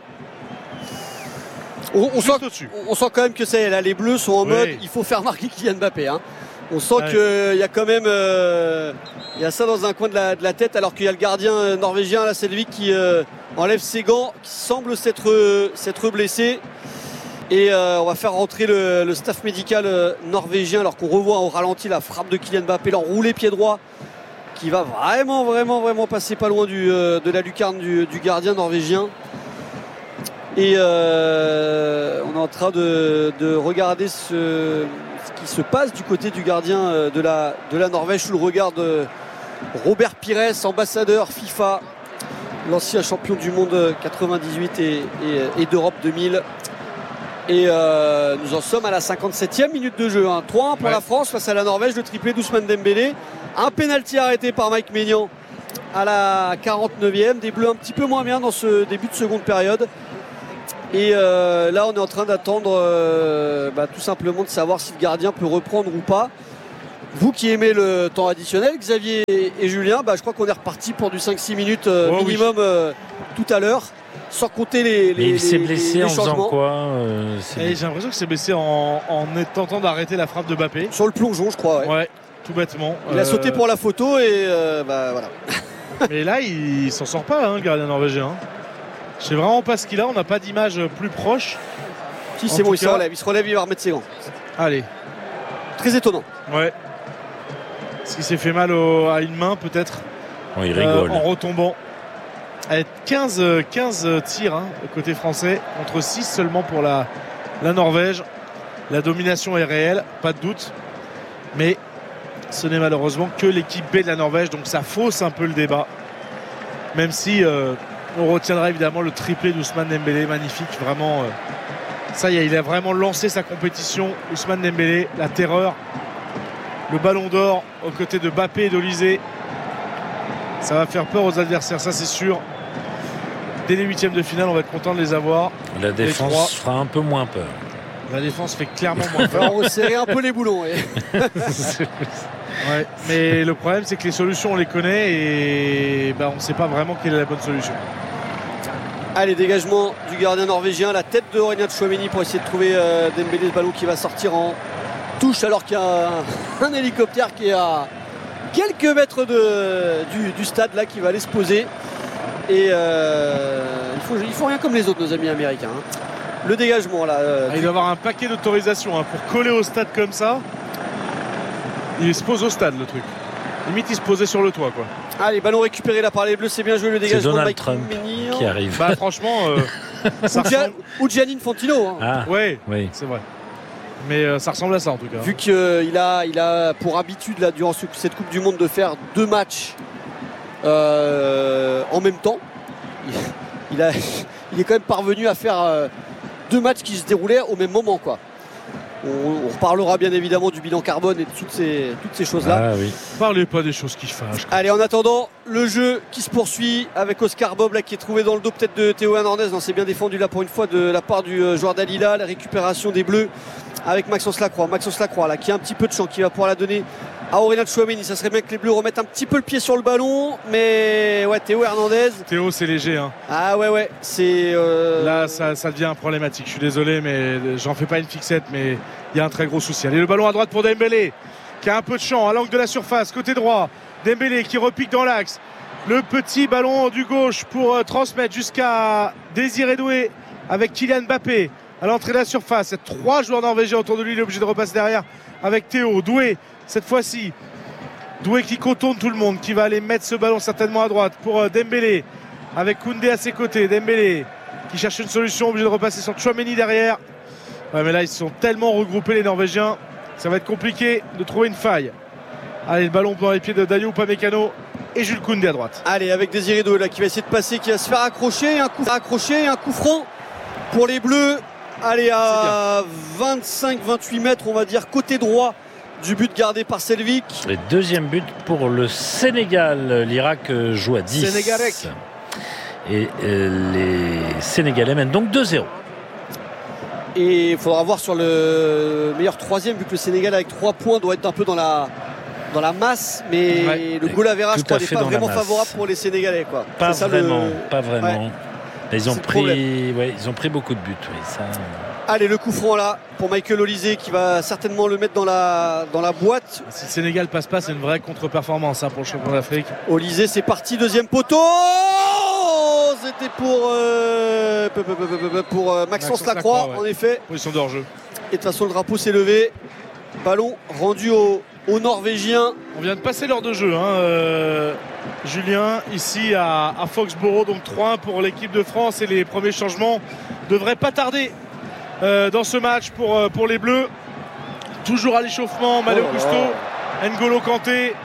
On sent quand même que ça y est, là, les Bleus sont en mode il faut faire marquer Kylian Mbappé, hein. On sent qu'il y a quand même il y a ça dans un coin de la tête, alors qu'il y a le gardien norvégien là, c'est lui qui enlève ses gants, qui semble s'être blessé, et on va faire rentrer le staff médical norvégien, alors qu'on revoit au ralenti la frappe de Kylian Mbappé, l'enroulé pied droit qui va vraiment passer pas loin de la lucarne du gardien norvégien. Et on est en train de regarder ce qui se passe du côté du gardien de la Norvège sous le regard de Robert Pires, ambassadeur FIFA, l'ancien champion du monde 98 et d'Europe 2000. Et nous en sommes à la 57e minute de jeu. 3-1 pour la France face à la Norvège, le triplé d'Ousmane Dembélé. Un pénalty arrêté par Mike Maignan à la 49e. Des Bleus un petit peu moins bien dans ce début de seconde période. Et là on est en train d'attendre tout simplement de savoir si le gardien peut reprendre ou pas. Vous qui aimez le temps additionnel, Xavier et Julien, je crois qu'on est reparti pour du 5-6 minutes minimum tout à l'heure, sans compter les il s'est blessé en changements. faisant quoi J'ai l'impression que c'est blessé en tentant d'arrêter la frappe de Mbappé. Sur le plongeon, je crois. Ouais, tout bêtement. Il a sauté pour la photo et voilà. Mais là, il s'en sort pas, le gardien norvégien. Je sais vraiment pas ce qu'il a, on n'a pas d'image plus proche. Si, c'est bon, il se relève, il va remettre ses gants. Allez. Très étonnant. Ouais. Est-ce qu'il s'est fait mal à une main, peut-être il rigole. En retombant. 15 tirs côté français, contre 6 seulement pour la Norvège. La domination est réelle, pas de doute. Mais ce n'est malheureusement que l'équipe B de la Norvège, donc ça fausse un peu le débat. Même si on retiendra évidemment le triplé d'Ousmane Dembélé, magnifique, vraiment. Ça y est, il a vraiment lancé sa compétition. Ousmane Dembélé, la terreur. Le ballon d'or aux côtés de Mbappé et d'Olysée. Ça va faire peur aux adversaires, ça c'est sûr. Dès les huitièmes de finale, on va être content de les avoir. La défense fera un peu moins peur. La défense fait clairement moins peur. On va resserrer un peu les boulons. Ouais, mais le problème, c'est que les solutions, on les connaît et on ne sait pas vraiment quelle est la bonne solution. Allez, dégagement du gardien norvégien, la tête de Aurélien Tchouaméni pour essayer de trouver Dembélé, le ballon qui va sortir en touche alors qu'il y a un hélicoptère qui est à quelques mètres du stade là qui va aller se poser. Et il faut rien comme les autres, nos amis américains. Le dégagement là. Il doit avoir un paquet d'autorisations pour coller au stade comme ça. Il se pose au stade, le truc. Limite, il se posait sur le toit, quoi. Allez, ballon récupéré là par les Bleus, c'est bien joué le dégagement. C'est Donald de Mike Trump Maignan. qui arrive. Franchement, ou Gianni Infantino. Oui, c'est vrai. Mais ça ressemble à ça en tout cas. Vu qu'il a pour habitude là durant cette Coupe du Monde de faire 2 matchs en même temps. Il est quand même parvenu à faire 2 matchs qui se déroulaient au même moment, quoi. On reparlera bien évidemment du bilan carbone et de toutes ces choses-là. Ah oui. Parlez pas des choses qui fâchent. Allez, en attendant, le jeu qui se poursuit avec Oscar Bob là, qui est trouvé dans le dos peut-être de Théo Hernandez. Non, c'est bien défendu là pour une fois de la part du joueur d'Al-Hilal. La récupération des Bleus avec Maxence Lacroix. Maxence Lacroix là, qui a un petit peu de champ, qui va pouvoir la donner à Aurélien Tchouaméni. Ça serait bien que les Bleus remettent un petit peu le pied sur le ballon. Mais ouais, Théo Hernandez. Théo, c'est léger. Ah ouais. C'est là, ça devient problématique. Je suis désolé, mais j'en fais pas une fixette, mais il y a un très gros souci. Allez, le ballon à droite pour Dembélé, qui a un peu de champ à l'angle de la surface, côté droit. Dembélé qui repique dans l'axe. Le petit ballon du gauche pour transmettre jusqu'à Désiré Doué avec Kylian Mbappé à l'entrée de la surface. 3 joueurs norvégiens autour de lui, il est obligé de repasser derrière avec Théo. Doué, cette fois-ci. Doué qui contourne tout le monde, qui va aller mettre ce ballon certainement à droite pour Dembélé avec Koundé à ses côtés. Dembélé qui cherche une solution, obligé de repasser sur Tchouaméni derrière. Ouais, mais là ils sont tellement regroupés les Norvégiens, ça va être compliqué de trouver une faille. Allez, le ballon dans les pieds de Dayou Upamecano et Jules Koundé à droite. Allez, avec Désiré Doué là qui va essayer de passer, qui va se faire accrocher, un coup franc pour les Bleus. Allez, à 25-28 mètres on va dire côté droit du but gardé par Selvic. Et deuxième but pour le Sénégal. L'Irak joue à 10. Sénégalais. Et les Sénégalais mènent donc 2-0. Et il faudra voir sur le meilleur troisième, vu que le Sénégal avec 3 points doit être un peu dans la masse, mais le goal average n'est pas vraiment favorable pour les Sénégalais, quoi. Pas vraiment. Ouais. Ils ont pris beaucoup de buts. Oui, ça... Allez, le coup franc là pour Michael Olysée qui va certainement le mettre dans la boîte. Si le Sénégal passe pas, c'est une vraie contre-performance pour le champion d'Afrique. Olysée, c'est parti, deuxième poteau. C'était pour Maxence Lacroix, en effet. Position de hors-jeu. Et de toute façon, le drapeau s'est levé. Ballon rendu aux Norvégiens. On vient de passer l'heure de jeu, Julien, ici à Foxborough. Donc 3-1 pour l'équipe de France et les premiers changements devrait pas tarder dans ce match pour les Bleus. Toujours à l'échauffement, Malo Gusto, N'Golo Kanté.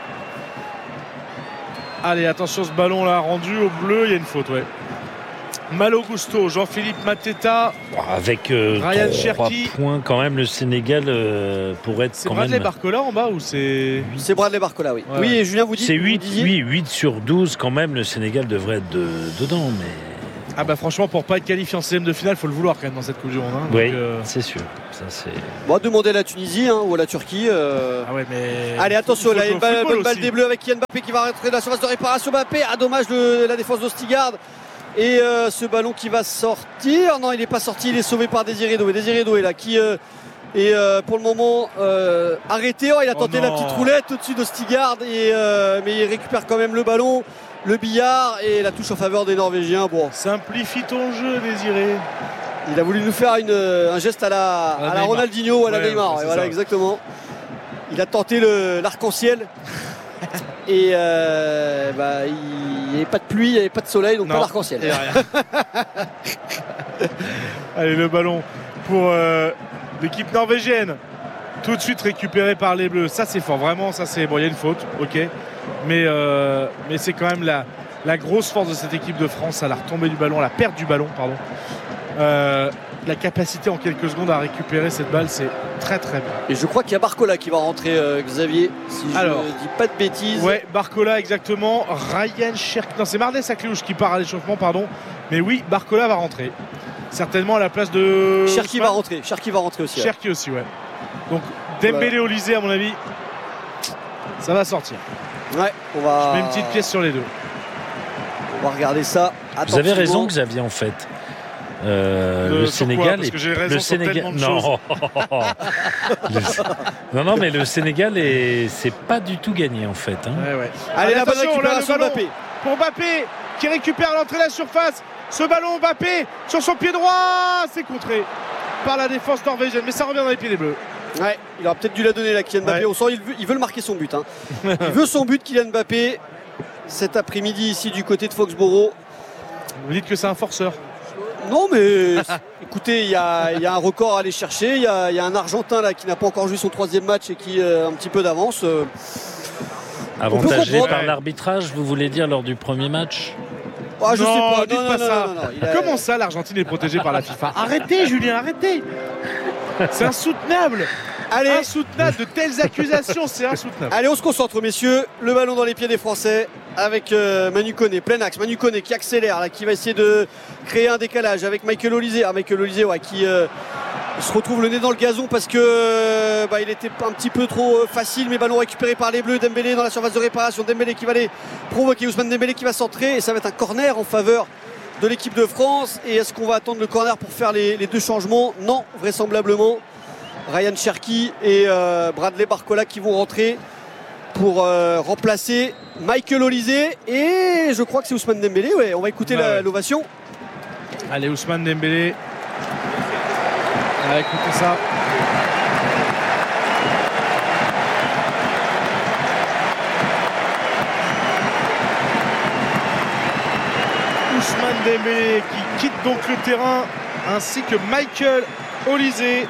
Allez, attention, ce ballon là rendu au bleu, il y a une faute, ouais. Malo Gusto, Jean-Philippe Mateta. Avec Ryan 3 Cherki. points quand même, le Sénégal pourrait être C'est quand Bradley même... Barcola en bas ou c'est... C'est Bradley Barcola, oui. Ouais. Oui, et Julien, vous dites... C'est 8, vous disiez... 8 sur 12 quand même, le Sénégal devrait être dedans, mais... Ah bah franchement, pour pas être qualifié en 16e de finale, faut le vouloir quand même dans cette Coupe du Monde. Hein. Oui, donc, c'est sûr. Ça, c'est... Bon, demandez à la Tunisie ou à la Turquie. Ah ouais, mais... Allez, attention, là, il y a une bonne balle aussi. des Bleus avec Kylian Mbappé qui va rentrer dans la surface de réparation. Mbappé, dommage la défense d'Ostigard. Et ce ballon qui va sortir. Non, il n'est pas sorti, il est sauvé par Désiré Doué. Désiré Doué, là, qui est pour le moment arrêté. Il a tenté la petite roulette au-dessus d'Ostigard, mais il récupère quand même le ballon. Le billard et la touche en faveur des Norvégiens. Bon. Simplifie ton jeu, Désiré. Il a voulu nous faire un geste à la Ronaldinho ou à la Neymar. Voilà, ça. Exactement. Il a tenté l'arc-en-ciel. Et il n'y avait pas de pluie, il n'y avait pas de soleil, donc pas d'arc-en-ciel. Allez, le ballon pour l'équipe norvégienne. Tout de suite récupéré par les Bleus. Ça, c'est fort. Vraiment, ça, c'est... Bon, il y a une faute, ok. Mais c'est quand même la grosse force de cette équipe de France, à la retombée du ballon, à la perte du ballon, pardon. La capacité en quelques secondes à récupérer cette balle, c'est très très bien. Et je crois qu'il y a Barcola qui va rentrer, Xavier, si je ne dis pas de bêtises. Ouais, Barcola exactement. Ryan Cherki. Non, c'est Marnès Akliouche qui part à l'échauffement, pardon. Mais oui, Barcola va rentrer. Certainement à la place de... Cherki va rentrer. Cherki va rentrer aussi. Cherki aussi, ouais. Donc Dembélé Olysée, à mon avis, ça va sortir. Ouais, on va... Je mets une petite pièce sur les deux. On va regarder ça. Vous avez raison, Xavier, en fait. Le Sénégal parce que j'ai raison sur tellement de choses. Non, mais le Sénégal c'est pas du tout gagné en fait. Hein. Ouais. Allez, la bonne récupération Mbappé. Pour Mbappé qui récupère l'entrée de la surface. Ce ballon Mbappé sur son pied droit, c'est contré par la défense norvégienne, mais ça revient dans les pieds des Bleus. Ouais, il aurait peut-être dû la donner là, Kylian Mbappé. On sent il veut le marquer son but. Hein. Il veut son but, Kylian Mbappé, cet après-midi ici du côté de Foxborough. Vous dites que c'est un forceur? Non, mais écoutez, il y a un record à aller chercher. Il y a un Argentin là qui n'a pas encore joué son 3e match et qui a un petit peu d'avance. Avantagé par l'arbitrage, vous voulez dire, lors du premier match? Ah, je sais pas, dites pas ça. Comment ça, l'Argentine est protégée par la FIFA? Arrêtez, Julien, arrêtez. C'est insoutenable. Allez. Insoutenable, de telles accusations, c'est insoutenable. Allez, on se concentre, messieurs. Le ballon dans les pieds des Français avec Manu Koné, plein axe. Manu Koné qui accélère, là, qui va essayer de créer un décalage avec Michael Olysée. Michael Olysée, qui se retrouve le nez dans le gazon parce que il était un petit peu trop facile, mais ballon récupéré par les Bleus. Dembélé dans la surface de réparation. Dembélé qui va aller provoquer. Ousmane Dembélé qui va centrer et ça va être un corner en faveur de l'équipe de France. Et est-ce qu'on va attendre le corner pour faire les deux changements? Non, vraisemblablement. Ryan Cherki et Bradley Barcola qui vont rentrer pour remplacer Michael Olysée. Et je crois que c'est Ousmane Dembélé. Ouais, on va écouter l'ovation. Allez, Ousmane Dembélé. Allez, écoutez ça. Ousmane Dembélé qui quitte donc le terrain, ainsi que Michael Olysée,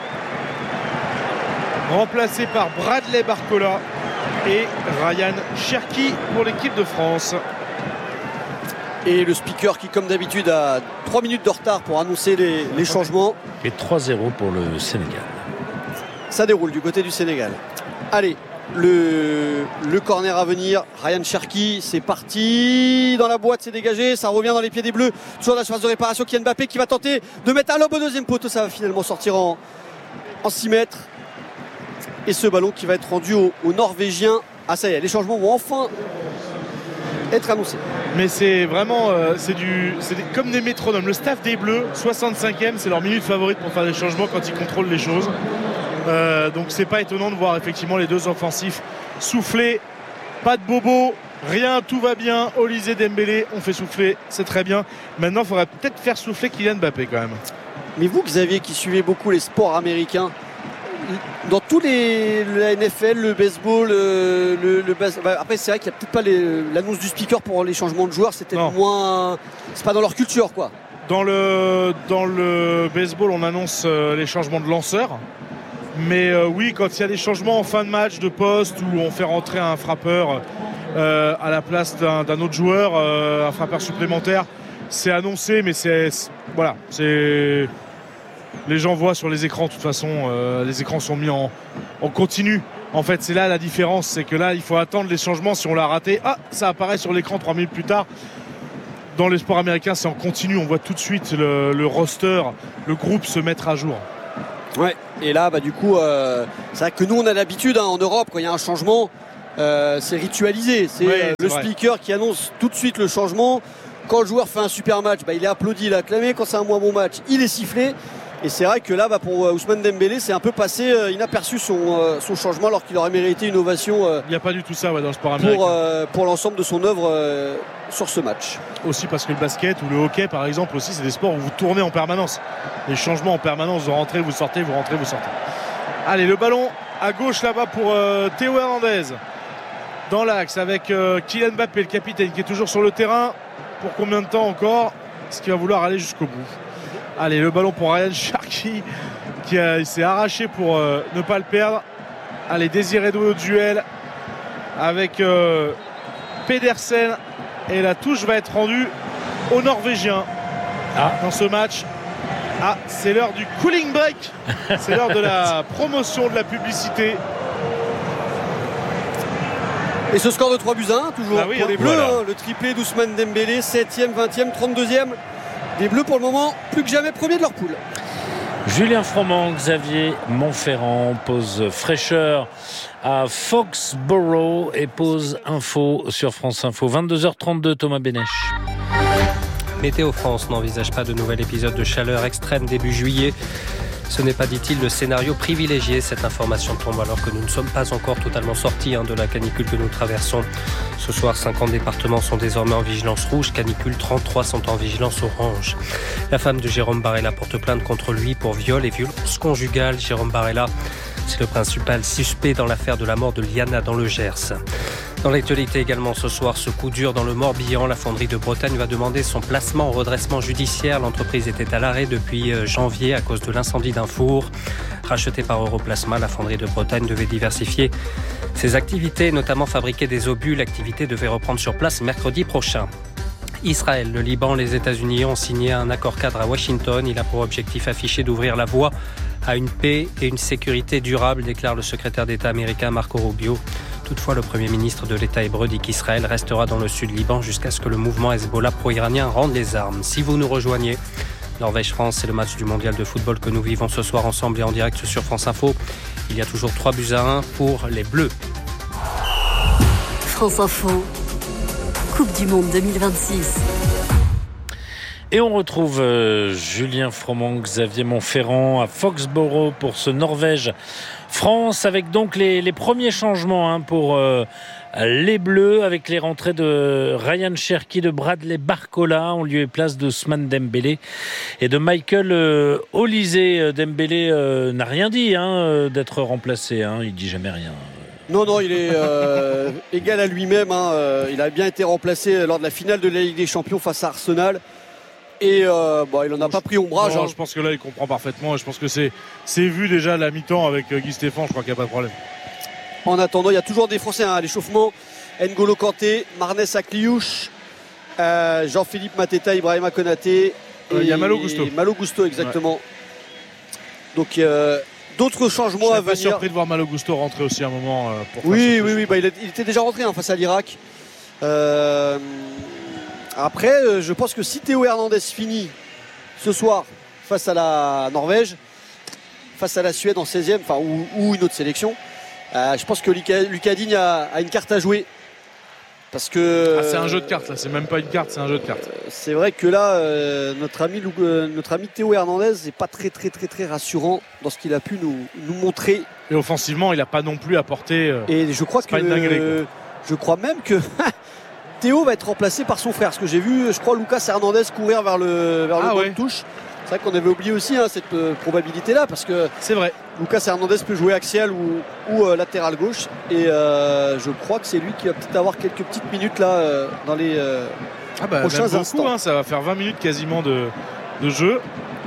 remplacé par Bradley Barcola et Ryan Cherki pour l'équipe de France. Et le speaker qui, comme d'habitude, a 3 minutes de retard pour annoncer les changements. Et 3-0 pour le Sénégal. Ça déroule du côté du Sénégal. Allez, le corner à venir. Ryan Cherki, c'est parti. Dans la boîte, c'est dégagé. Ça revient dans les pieds des Bleus. Toujours dans la surface de réparation. Kylian Mbappé qui va tenter de mettre un lob au deuxième poteau. Ça va finalement sortir en 6 mètres. Et ce ballon qui va être rendu aux Norvégiens. Ah, ça y est, les changements vont enfin être annoncés. Mais c'est vraiment comme des métronomes. Le staff des Bleus, 65e, c'est leur minute favorite pour faire des changements quand ils contrôlent les choses. Donc c'est pas étonnant de voir effectivement les deux offensifs souffler. Pas de bobo, rien, tout va bien. Olysée, Dembélé, on fait souffler, c'est très bien. Maintenant, il faudrait peut-être faire souffler Kylian Mbappé quand même. Mais vous, Xavier, qui suivez beaucoup les sports américains, dans tous la NFL, le baseball, après c'est vrai qu'il n'y a peut-être pas l'annonce du speaker pour les changements de joueurs, c'est peut-être moins, c'est pas dans leur culture quoi. Dans le baseball, on annonce les changements de lanceurs. Mais oui, quand il y a des changements en fin de match, de poste, où on fait rentrer un frappeur à la place d'un autre joueur, un frappeur supplémentaire, c'est annoncé, mais voilà, les gens voient sur les écrans. De toute façon, les écrans sont mis en continu. En fait, c'est là la différence, c'est que là, il faut attendre les changements. Si on l'a raté, ça apparaît sur l'écran 3 minutes plus tard. Dans les sports américains, c'est en continu. On voit tout de suite le roster, le groupe se mettre à jour. Ouais, et là, du coup, c'est vrai que nous, on a l'habitude en Europe, quand il y a un changement, c'est ritualisé. C'est le speaker qui annonce tout de suite le changement. Quand le joueur fait un super match, il est applaudi, il est acclamé. Quand c'est un moins bon match, il est sifflé. Et c'est vrai que là, pour Ousmane Dembélé, c'est un peu passé inaperçu son changement, alors qu'il aurait mérité une ovation. Il n'y a pas du tout ça dans le sport américain. Pour l'ensemble de son œuvre sur ce match. Aussi parce que le basket ou le hockey, par exemple, aussi, c'est des sports où vous tournez en permanence. Les changements en permanence, vous rentrez, vous sortez, vous rentrez, vous sortez. Allez, le ballon à gauche là-bas pour Théo Hernandez. Dans l'axe avec Kylian Mbappé, le capitaine, qui est toujours sur le terrain. Pour combien de temps encore? Est-ce qu'il va vouloir aller jusqu'au bout? Allez, le ballon pour Ryan Cherki qui s'est arraché pour ne pas le perdre. Allez, Désiré Doué au duel avec Pedersen. Et la touche va être rendue aux Norvégiens dans ce match. C'est l'heure du cooling break. C'est l'heure de la promotion, de la publicité. Et ce score de 3-1, toujours pour les Bleus. Voilà. Le triplé d'Ousmane Dembélé, 7e, 20e, 32e. Des Bleus pour le moment, plus que jamais premiers de leur poule. Julien Froment, Xavier Montferrand pose fraîcheur à Foxborough et pose info sur France Info. 22h32, Thomas Bénèche. Météo France n'envisage pas de nouvel épisode de chaleur extrême début juillet. Ce n'est pas, dit-il, le scénario privilégié. Cette information tombe alors que nous ne sommes pas encore totalement sortis de la canicule que nous traversons. Ce soir, 50 départements sont désormais en vigilance rouge. Canicule, 33 sont en vigilance orange. La femme de Jérôme Barella porte plainte contre lui pour viol et violence conjugale. Jérôme Barella, c'est le principal suspect dans l'affaire de la mort de Liana dans le Gers. Dans l'actualité également ce soir, ce coup dur dans le Morbihan. La fonderie de Bretagne va demander son placement en redressement judiciaire. L'entreprise était à l'arrêt depuis janvier à cause de l'incendie d'un four. Rachetée par Europlasma, la fonderie de Bretagne devait diversifier ses activités, notamment fabriquer des obus. L'activité devait reprendre sur place mercredi prochain. Israël, le Liban, les États-Unis ont signé un accord cadre à Washington. Il a pour objectif affiché d'ouvrir la voie à une paix et une sécurité durable, déclare le secrétaire d'État américain Marco Rubio. Toutefois, le Premier ministre de l'État hébreu dit qu'Israël restera dans le sud Liban jusqu'à ce que le mouvement Hezbollah pro-iranien rende les armes. Si vous nous rejoignez, Norvège-France, c'est le match du mondial de football que nous vivons ce soir ensemble et en direct sur France Info. Il y a toujours 3-1 pour les Bleus. France Info, Coupe du Monde 2026. Et on retrouve Julien Froment, Xavier Montferrand à Foxborough pour ce Norvège-France, avec donc les premiers changements pour les Bleus, avec les rentrées de Ryan Cherki, de Bradley Barcola en lieu et place d'Ousmane Dembélé et de Michael Olise. Dembélé n'a rien dit d'être remplacé, il dit jamais rien. Non, il est égal à lui-même. Il a bien été remplacé lors de la finale de la Ligue des Champions face à Arsenal. Et il n'en a pas pris ombrage. Non, je pense que là, il comprend parfaitement. Je pense que c'est vu déjà à la mi-temps avec Guy Stéphane. Je crois qu'il n'y a pas de problème. En attendant, il y a toujours des Français à l'échauffement. N'Golo Kanté, Marnès Akliouche, Jean-Philippe Mateta, Ibrahima Konaté. Il y a Malo Gusto. Malo Gusto, exactement. Donc, d'autres changements à venir. Je suis pas surpris de voir Malo Gusto rentrer aussi à un moment. Oui. Il était déjà rentré face à l'Irak. Après, je pense que si Théo Hernandez finit ce soir face à la Norvège, face à la Suède en 16e, ou une autre sélection, je pense que Lucas Digne a une carte à jouer. Parce que c'est un jeu de cartes, là. C'est même pas une carte, c'est un jeu de cartes. C'est vrai que là, notre ami Théo Hernandez n'est pas très rassurant dans ce qu'il a pu nous montrer. Et offensivement, il n'a pas non plus apporté. Et je crois je crois même que Théo va être remplacé par son frère. Parce que j'ai vu, je crois, Lucas Hernandez courir vers le banc de touche. C'est vrai qu'on avait oublié aussi cette probabilité-là, parce que c'est vrai. Lucas Hernandez peut jouer axial ou latéral gauche. Et je crois que c'est lui qui va peut-être avoir quelques petites minutes là dans les prochains instants. Ça va faire 20 minutes quasiment de de jeu.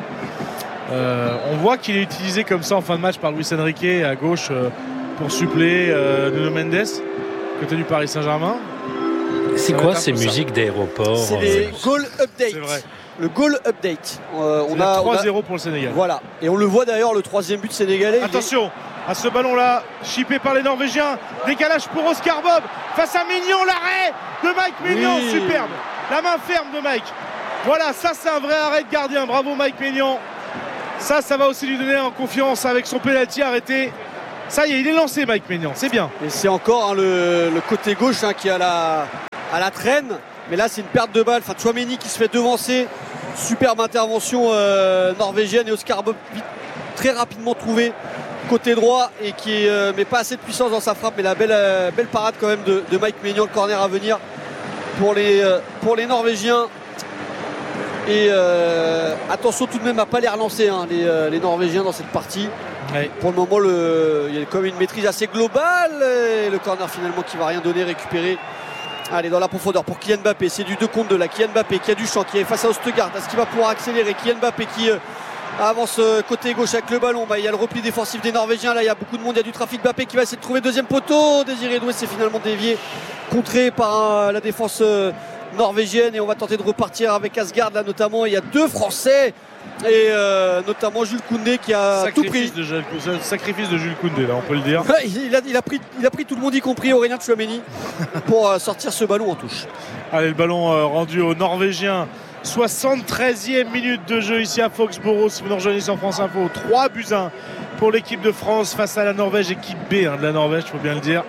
On voit qu'il est utilisé comme ça en fin de match par Luis Enrique à gauche pour suppléer Nuno Mendes, côté du Paris Saint-Germain. C'est quoi ces musiques d'aéroport? C'est les goal updates. C'est vrai. Le goal update. On a 3-0 pour le Sénégal. Voilà. Et on le voit d'ailleurs, le troisième but sénégalais. Attention à ce ballon-là, chippé par les Norvégiens. Décalage pour Oscar Bob face à Maignan. L'arrêt de Mike Maignan. Oui. Superbe. La main ferme de Mike. Voilà, ça c'est un vrai arrêt de gardien. Bravo Mike Maignan. Ça va aussi lui donner en confiance avec son pénalty arrêté. Ça y est, il est lancé Mike Maignan. C'est bien. Et c'est encore le côté gauche qui est à la traîne. Mais là, c'est une perte de balle. Enfin, Tchouaméni qui se fait devancer. Superbe intervention norvégienne et Oscar Bob très rapidement trouvé côté droit et qui met pas assez de puissance dans sa frappe, mais la belle parade quand même de Mike Maignan. Le corner à venir pour les Norvégiens. Et attention tout de même à pas les relancer les Norvégiens dans cette partie. Ouais. Pour le moment il y a quand même une maîtrise assez globale et le corner finalement qui va rien donner, récupéré. Allez, dans la profondeur pour Kylian Mbappé, c'est du 2 contre 2 là. Kylian Mbappé qui a du champ, qui est face à Østegård. Est-ce qu'il va pouvoir accélérer? Kylian Mbappé qui avance côté gauche avec le ballon. Il y a le repli défensif des Norvégiens. Là, il y a beaucoup de monde, il y a du trafic. Mbappé qui va essayer de trouver deuxième poteau. Désiré Doué, c'est finalement dévié, contré par la défense norvégienne. Et on va tenter de repartir avec Asgard là notamment. Il y a 2 Français. Et notamment Jules Koundé qui a tout pris. Sacrifice de Jules Koundé là, on peut le dire. Il a pris tout le monde, y compris Aurélien Tchouaméni, pour sortir ce ballon en touche. Allez, le ballon rendu aux Norvégiens. 73e minute de jeu ici à Foxborough. Si vous nous rejoignez sur France Info, 3-1 pour l'équipe de France face à la Norvège, équipe B de la Norvège, il faut bien le dire.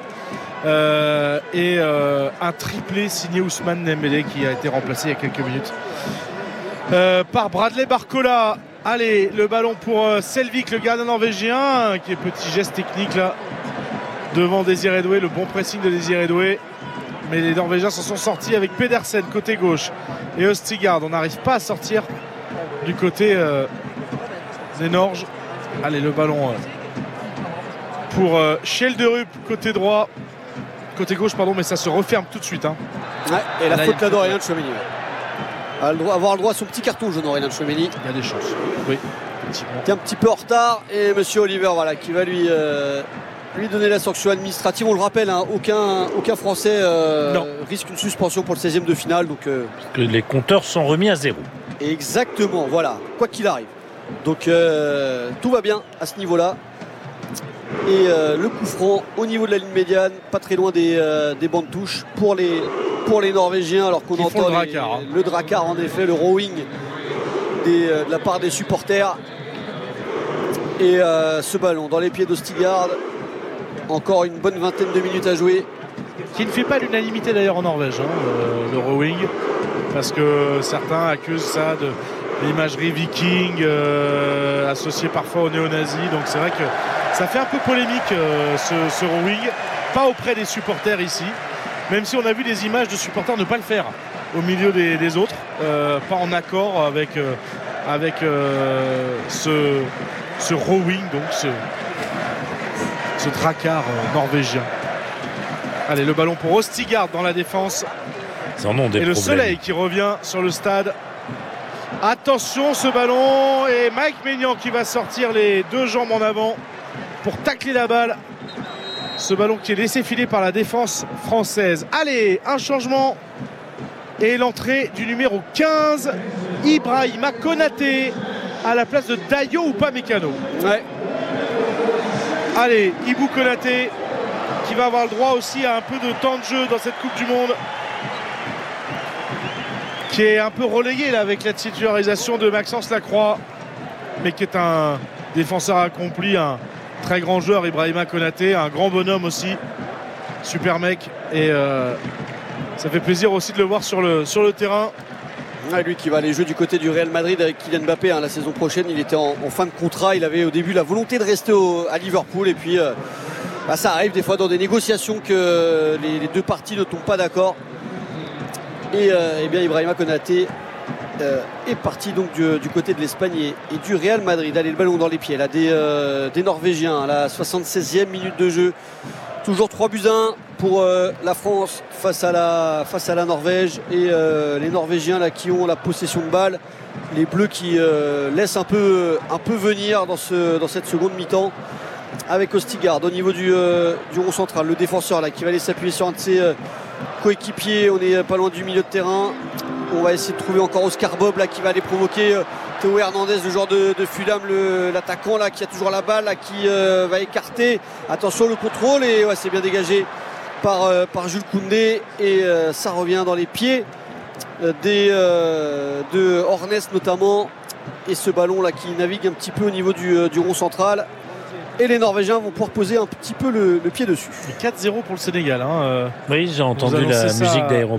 Un triplé signé Ousmane Dembélé qui a été remplacé il y a quelques minutes par Bradley Barcola. Allez, le ballon pour Selvik, le gardien norvégien, qui est petit geste technique là devant Désiré Doué, le bon pressing de Désiré Doué. Mais les Norvégiens s'en sont sortis avec Pedersen côté gauche et Østegård. On n'arrive pas à sortir du côté des Norges. Allez, le ballon pour Schelderup côté droit, côté gauche pardon, mais ça se referme tout de suite. Ouais, et la faute là d'Aurélien Tchouaméni. Avoir le droit à son petit carton jaune, Aurélien Tchouaméni. Il y a des chances. Oui. Il est un petit peu en retard et Monsieur Oliver qui va lui donner la sanction administrative. On le rappelle, aucun Français risque une suspension pour le 16e de finale. Donc, les compteurs sont remis à 0. Exactement, voilà, quoi qu'il arrive. Donc tout va bien à ce niveau-là. Et le coup franc au niveau de la ligne médiane, pas très loin des bancs de touche pour les Norvégiens, alors qu'on entend le dracard, en effet, le rowing de la part des supporters. Et ce ballon dans les pieds d'Østegård. Encore une bonne vingtaine de minutes à jouer. Qui ne fait pas l'unanimité d'ailleurs en Norvège, le rowing, parce que certains accusent ça de l'imagerie viking associée parfois aux néo-nazis. Donc c'est vrai que ça fait un peu polémique ce rowing, pas auprès des supporters ici, même si on a vu des images de supporters ne pas le faire au milieu des autres, pas en accord avec ce rowing, donc ce dracard norvégien. Allez, le ballon pour Østegård dans la défense. Et le soleil qui revient sur le stade. Attention, ce ballon, et Mike Maignan qui va sortir les 2 jambes en avant pour tacler la balle. Ce ballon qui est laissé filer par la défense française. Allez, un changement et l'entrée du numéro 15, Ibrahima Konaté, à la place de Dayo Upamecano. Ouais. Allez, Ibou Konaté qui va avoir le droit aussi à un peu de temps de jeu dans cette Coupe du Monde, qui est un peu relayé là avec la titularisation de Maxence Lacroix, mais qui est un défenseur accompli, un très grand joueur, Ibrahima Konaté, un grand bonhomme aussi, super mec, et ça fait plaisir aussi de le voir sur le terrain. Ouais, lui qui va aller jouer du côté du Real Madrid avec Kylian Mbappé la saison prochaine. Il était en fin de contrat, il avait au début la volonté de rester à Liverpool, et puis ça arrive des fois dans des négociations que les 2 parties ne tombent pas d'accord. Et bien Ibrahima Konaté est parti donc du côté de l'Espagne et du Real Madrid. Allez, le ballon dans les pieds là des Norvégiens à la 76e minute de jeu. Toujours 3-1 pour la France face à la Norvège et les Norvégiens là, qui ont la possession de balle. Les Bleus qui laissent un peu venir dans cette seconde mi-temps avec Ostigard au niveau du rond central. Le défenseur là, qui va aller s'appuyer sur un de ses coéquipiers. On est pas loin du milieu de terrain. On va essayer de trouver encore Oscar Bob là, qui va aller provoquer Théo Hernandez, le joueur de Fulham, l'attaquant là, qui a toujours la balle là, qui va écarter. Attention le contrôle et ouais, c'est bien dégagé par Jules Koundé et ça revient dans les pieds de Hornes notamment, et ce ballon là qui navigue un petit peu au niveau du rond central. Et les Norvégiens vont pouvoir poser un petit peu le pied dessus. Et 4-0 pour le Sénégal. Oui, j'ai entendu la musique d'aéroport.